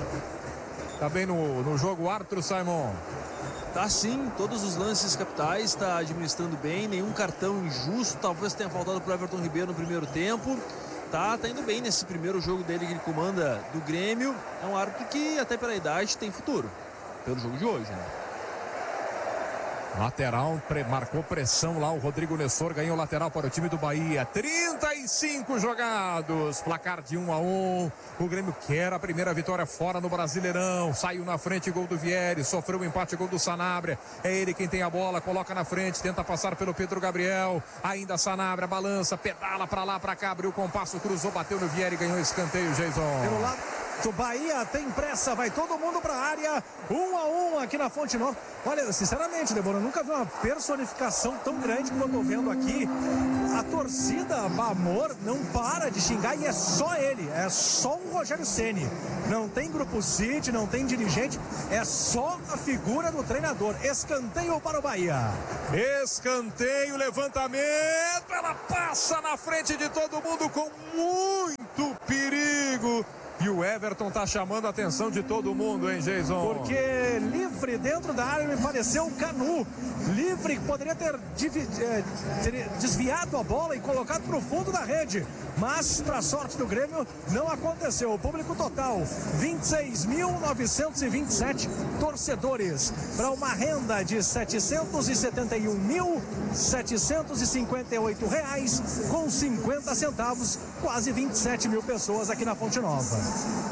Tá bem no, no jogo, Arthur Simon? Tá sim, todos os lances capitais, está administrando bem, nenhum cartão injusto, talvez tenha faltado para o Everton Ribeiro no primeiro tempo. Tá, tá indo bem nesse primeiro jogo dele que ele comanda do Grêmio. É um árbitro que, até pela idade, tem futuro, pelo jogo de hoje, né? Lateral, pre, marcou pressão lá, o Rodrigo Nestor ganhou lateral para o time do Bahia. trinta e cinco jogados, placar de um a um. O Grêmio quer a primeira vitória fora no Brasileirão. Saiu na frente, gol do Vieri, sofreu o um empate, gol do Sanabria. É ele quem tem a bola, coloca na frente, tenta passar pelo Pedro Gabriel. Ainda Sanabria, balança, pedala para lá, para cá, abriu o compasso, cruzou, bateu no Vieri, ganhou escanteio, Jason. Pelo lado do Bahia, tem pressa, vai todo mundo para a área, um a um aqui na Fonte Nova. Olha, sinceramente, Débora, eu nunca vi uma personificação tão grande como eu tô vendo aqui. A torcida, amor, não para de xingar e é só ele, é só o Rogério Ceni. Não tem grupo City, não tem dirigente, é só a figura do treinador. Escanteio para o Bahia. Escanteio, levantamento, ela passa na frente de todo mundo com muito perigo. E o Everton tá chamando a atenção de todo mundo, hein, Jason? Porque livre dentro da área me pareceu o Canu. Livre, poderia ter, ter desviado a bola e colocado para o fundo da rede. Mas, para sorte do Grêmio, não aconteceu. O público total, vinte e seis mil novecentos e vinte e sete torcedores. Para uma renda de setecentos e setenta e um mil setecentos e cinquenta e oito reais com cinquenta centavos. Quase vinte e sete mil pessoas aqui na Fonte Nova.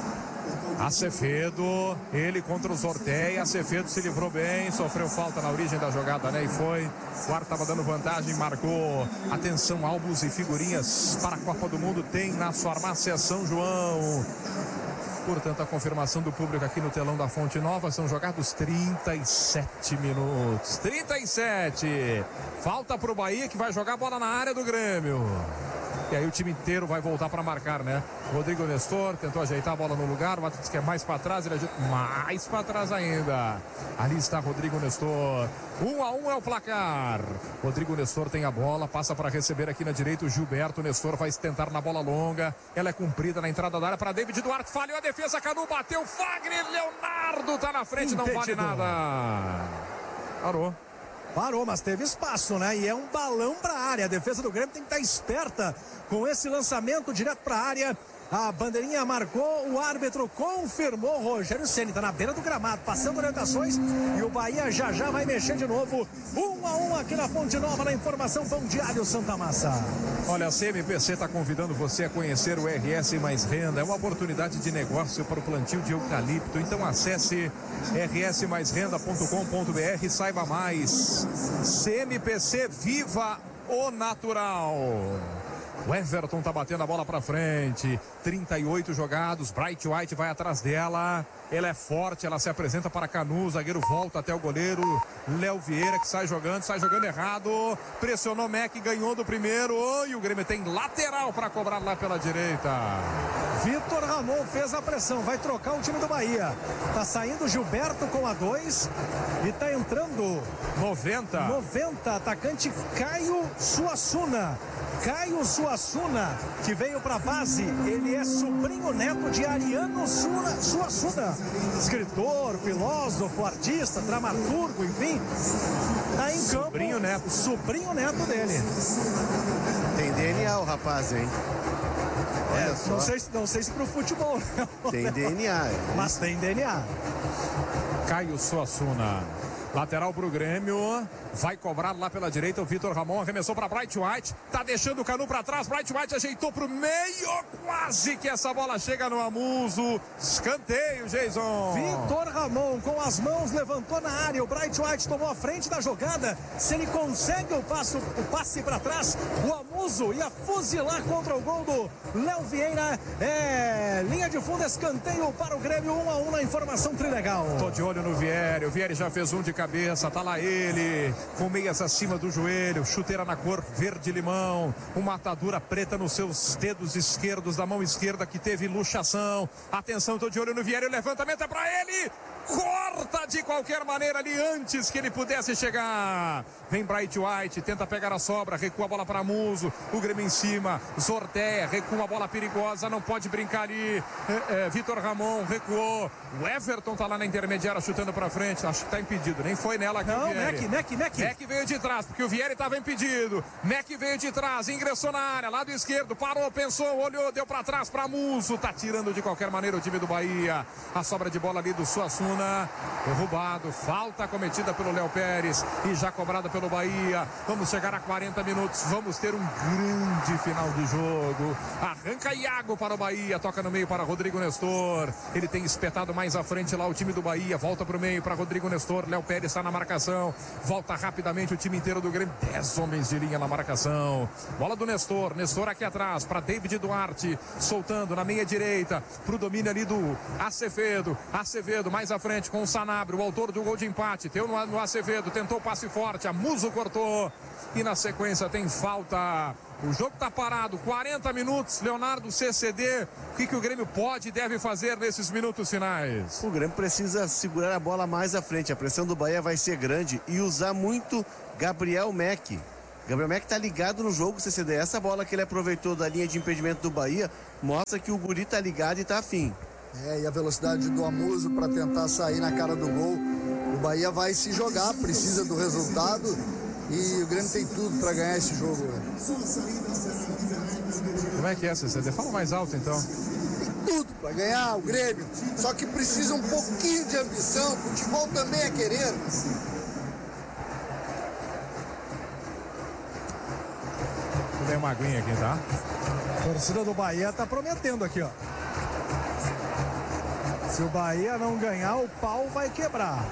Acevedo, ele contra o Zorteia. Acevedo se livrou bem, sofreu falta na origem da jogada, né? E foi. O Quarto estava dando vantagem, marcou. Atenção, álbuns e figurinhas para a Copa do Mundo tem na farmácia São João. Portanto, a confirmação do público aqui no telão da Fonte Nova. São jogados trinta e sete minutos. trinta e sete. Falta para o Bahia, que vai jogar a bola na área do Grêmio. E aí o time inteiro vai voltar para marcar, né? Rodrigo Nestor tentou ajeitar a bola no lugar. O Matheus quer mais para trás, ele ajeita mais para trás ainda. Ali está Rodrigo Nestor. Um a um é o placar. Rodrigo Nestor tem a bola, passa para receber aqui na direita o Gilberto. Nestor vai tentar na bola longa. Ela é cumprida na entrada da área para David Duarte. Falhou a defesa, Canu bateu. Fagner Leonardo tá na frente, não vale nada. Parou. Parou, mas teve espaço, né? E é um balão para a área. A defesa do Grêmio tem que estar esperta com esse lançamento direto para a área. A bandeirinha marcou, o árbitro confirmou. Rogério Ceni está na beira do gramado, passando orientações, e o Bahia já já vai mexer de novo. Um a um aqui na Fonte Nova, na informação Pão Diário Santa Massa. Olha, a C M P C está convidando você a conhecer o R S Mais Renda. É uma oportunidade de negócio para o plantio de eucalipto. Então acesse r s mais renda ponto com ponto b r e saiba mais. C M P C, viva o natural. O Everton tá batendo a bola pra frente. trinta e oito jogados. Bright White vai atrás dela. Ela é forte, ela se apresenta para Canu. O zagueiro volta até o goleiro Léo Vieira, que sai jogando, sai jogando errado. Pressionou Mac, ganhou do primeiro. E o Grêmio tem lateral para cobrar lá pela direita. Vitor Ramon fez a pressão, vai trocar o time do Bahia. Tá saindo Gilberto com a dois e tá entrando noventa. noventa, atacante Caio Suassuna. Caio Suassuna, que veio para a base, ele é sobrinho neto de Ariano Suassuna, escritor, filósofo, artista, dramaturgo, enfim, tá em campo. Sobrinho neto. Sobrinho neto dele. Tem D N A o rapaz, hein? Olha é, só. Não sei, não sei se pro futebol. Tem D N A. É. Mas tem D N A. Caio Suassuna. Lateral pro Grêmio, vai cobrar lá pela direita o Vitor Ramon, arremessou para Bright White, tá deixando o Canu para trás, Bright White ajeitou pro meio, quase que essa bola chega no Amuso, escanteio, Jason. Vitor Ramon com as mãos levantou na área, o Bright White tomou a frente da jogada, se ele consegue o, passo, o passe para trás, o Amuso ia fuzilar contra o gol do Léo Vieira, é linha de fundo, escanteio para o Grêmio, um a um na informação Trilegal. Tô de olho no Vieri, o Vieri já fez um de cabeça, tá lá ele, com meias acima do joelho, chuteira na cor verde-limão, uma atadura preta nos seus dedos esquerdos da mão esquerda que teve luxação. Atenção, tô de olho no Vieri, o levantamento é pra ele, corta de qualquer maneira ali antes que ele pudesse chegar. Vem Bright White, tenta pegar a sobra, recua a bola para Muso, o Grêmio em cima, Zorteia, recua a bola perigosa, não pode brincar ali. É, é, Vitor Ramon recuou, o Everton tá lá na intermediária chutando para frente, acho que tá impedido, nem foi nela que não, o Vieri. Mac, Mac, Mac. Mac veio de trás, porque o Vieri estava impedido. Mac veio de trás, ingressou na área, lado esquerdo, parou, pensou, olhou, deu para trás para Muso, tá tirando de qualquer maneira o time do Bahia. A sobra de bola ali do Suassuna. Suassuna, derrubado, falta cometida pelo Léo Pérez e já cobrada pelo Bahia. Vamos chegar a quarenta minutos, vamos ter um grande final de jogo. Arranca Iago para o Bahia, toca no meio para Rodrigo Nestor. Ele tem espetado mais à frente lá o time do Bahia, volta para o meio para Rodrigo Nestor. Léo Pérez está na marcação, volta rapidamente o time inteiro do Grêmio, dez homens de linha na marcação. Bola do Nestor, Nestor aqui atrás para David Duarte, soltando na meia direita para o domínio ali do Acevedo. Acevedo mais à frente com o Sanabria, o autor do gol de empate. Teu no, no Acevedo, tentou passe forte, a Muso cortou e na sequência tem falta. O jogo está parado, quarenta minutos. Leonardo, C C D, o que, que o Grêmio pode e deve fazer nesses minutos finais? O Grêmio precisa segurar a bola mais à frente. A pressão do Bahia vai ser grande e usar muito Gabriel Mack. Gabriel Mack está ligado no jogo, C C D. Essa bola que ele aproveitou da linha de impedimento do Bahia mostra que o guri está ligado e está afim. É, e a velocidade do Amuso para tentar sair na cara do gol. O Bahia vai se jogar, precisa do resultado e o Grêmio tem tudo para ganhar esse jogo. Velho. Como é que é, C C D? Fala mais alto então. Tem tudo para ganhar o Grêmio, só que precisa um pouquinho de ambição. Futebol também é querer. Vou dar uma aguinha aqui, tá? A torcida do Bahia tá prometendo aqui, ó. Se o Bahia não ganhar, o pau vai quebrar.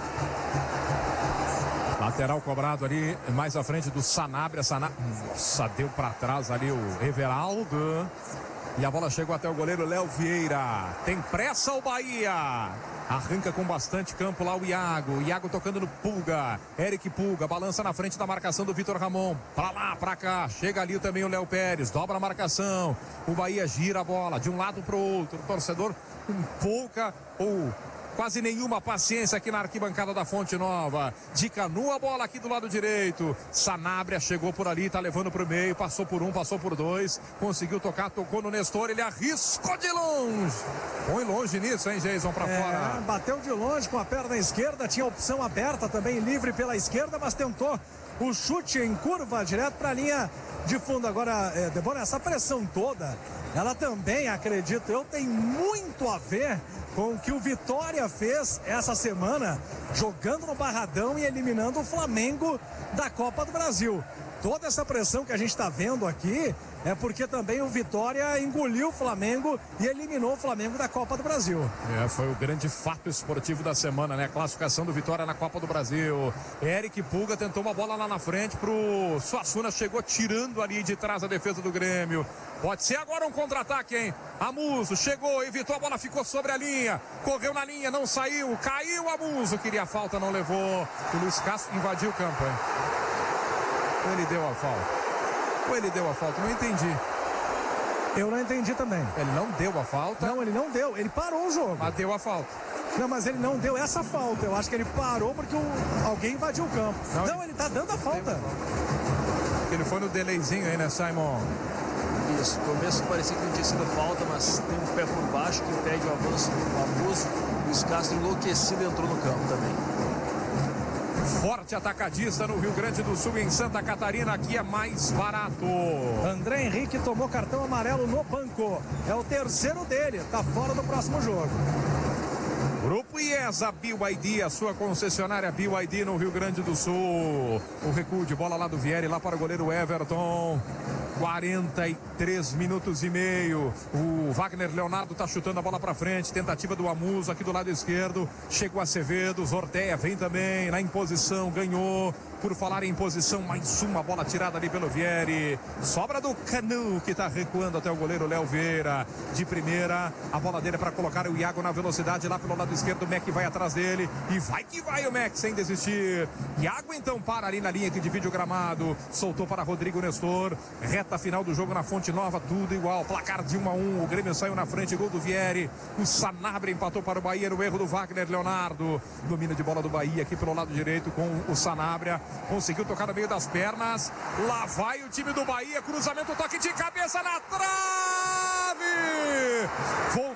Lateral cobrado ali, mais à frente do Sanabria. Sanabria, nossa, deu para trás ali o Everaldo. E a bola chegou até o goleiro Léo Vieira. Tem pressa o Bahia. Arranca com bastante campo lá o Iago. Iago tocando no Pulga. Eric Pulga balança na frente da marcação do Vitor Ramon. Pra lá, pra cá. Chega ali também o Léo Pérez. Dobra a marcação. O Bahia gira a bola de um lado pro outro. O torcedor com pouca ou quase nenhuma paciência aqui na arquibancada da Fonte Nova. De Canu a bola aqui do lado direito. Sanabria chegou por ali, tá levando pro meio. Passou por um, passou por dois. Conseguiu tocar, tocou no Nestor. Ele arriscou de longe. Põe longe nisso, hein, Jason, pra é, fora. Bateu de longe com a perna esquerda. Tinha opção aberta também, livre pela esquerda, mas tentou o chute em curva direto pra linha de fundo. Agora, é, Débora, essa pressão toda, ela também, acredito eu, tem muito a ver com o que o Vitória fez essa semana, jogando no Barradão e eliminando o Flamengo da Copa do Brasil. Toda essa pressão que a gente está vendo aqui é porque também o Vitória engoliu o Flamengo e eliminou o Flamengo da Copa do Brasil. É, foi o grande fato esportivo da semana, né? A classificação do Vitória na Copa do Brasil. Eric Pulga tentou uma bola lá na frente pro Suassuna, chegou tirando ali de trás a defesa do Grêmio. Pode ser agora um contra-ataque, hein? Amuso chegou, evitou, a bola ficou sobre a linha. Correu na linha, não saiu, caiu Amuso. Queria a falta, não levou. O Luiz Castro invadiu o campo, hein? Ou ele deu a falta? Ou ele deu a falta? Não entendi. Eu não entendi também. Ele não deu a falta? Não, ele não deu. Ele parou o jogo. Mas deu a falta. Não, mas ele não deu essa falta. Eu acho que ele parou porque o... alguém invadiu o campo. Não, não ele... ele tá dando a falta. Ele foi no delayzinho aí, né, Simon? Isso, no começo parecia que não tinha sido falta, mas tem um pé por baixo que impede o avanço do abuso. O Luiz Castro enlouquecido entrou no campo também. Forte atacadista no Rio Grande do Sul, em Santa Catarina, aqui é mais barato. André Henrique tomou cartão amarelo no banco. É o terceiro dele, tá fora do próximo jogo. Grupo IESA B Y D, a sua concessionária B Y D no Rio Grande do Sul. O recuo de bola lá do Vieri, lá para o goleiro Everton. quarenta e três minutos e meio. O Wagner Leonardo tá chutando a bola para frente. Tentativa do Amuso aqui do lado esquerdo. Chegou Acevedo, Zorteia vem também na imposição, ganhou. Por falar em posição, mais uma bola tirada ali pelo Vieri. Sobra do Canu, que tá recuando até o goleiro Léo Vieira. De primeira, a bola dele é para colocar o Iago na velocidade lá pelo lado esquerdo. O Mac vai atrás dele. E vai que vai o Mac, sem desistir. Iago então para ali na linha que divide o gramado. Soltou para Rodrigo Nestor. Reta final do jogo na Fonte Nova, tudo igual. Placar de um a um. O Grêmio saiu na frente, gol do Vieri. O Sanabria empatou para o Bahia no erro do Wagner Leonardo. Domínio de bola do Bahia aqui pelo lado direito com o Sanabria. Conseguiu tocar no meio das pernas. Lá vai o time do Bahia. Cruzamento, toque de cabeça na trave. Voltou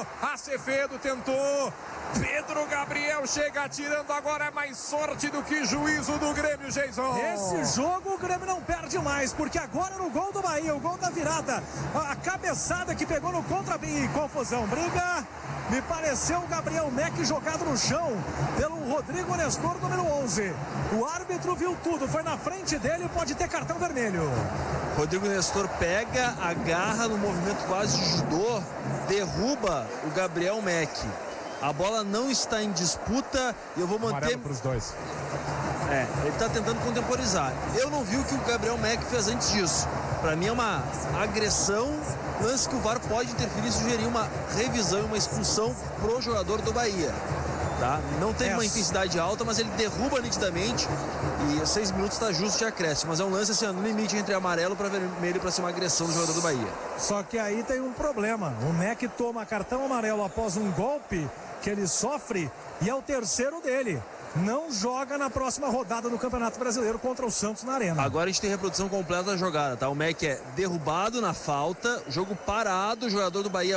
Acevedo tentou. Pedro Gabriel chega atirando agora, é mais sorte do que juízo do Grêmio, Jason. Esse jogo o Grêmio não perde mais, porque agora no gol do Bahia, o gol da virada, a cabeçada que pegou no contra e confusão, briga, me pareceu o Gabriel Mack jogado no chão pelo Rodrigo Nestor, número onze. O árbitro viu tudo, foi na frente dele, pode ter cartão vermelho. Rodrigo Nestor pega, agarra no movimento quase de judô, derruba o Gabriel Mack. A bola não está em disputa e eu vou manter... para os dois. É, ele está tentando contemporizar. Eu não vi o que o Gabriel Mack fez antes disso. Para mim é uma agressão, lance que o V A R pode interferir e sugerir uma revisão e uma expulsão pro jogador do Bahia. Tá? Não tem uma intensidade alta, mas ele derruba nitidamente e seis minutos está justo de acréscimo. Mas é um lance assim, no limite entre amarelo para vermelho para ser uma agressão do jogador do Bahia. Só que aí tem um problema. O Mack toma cartão amarelo após um golpe que ele sofre e é o terceiro dele. Não joga na próxima rodada do Campeonato Brasileiro contra o Santos na Arena. Agora a gente tem reprodução completa da jogada, tá? O Mack é derrubado na falta, jogo parado, o jogador do Bahia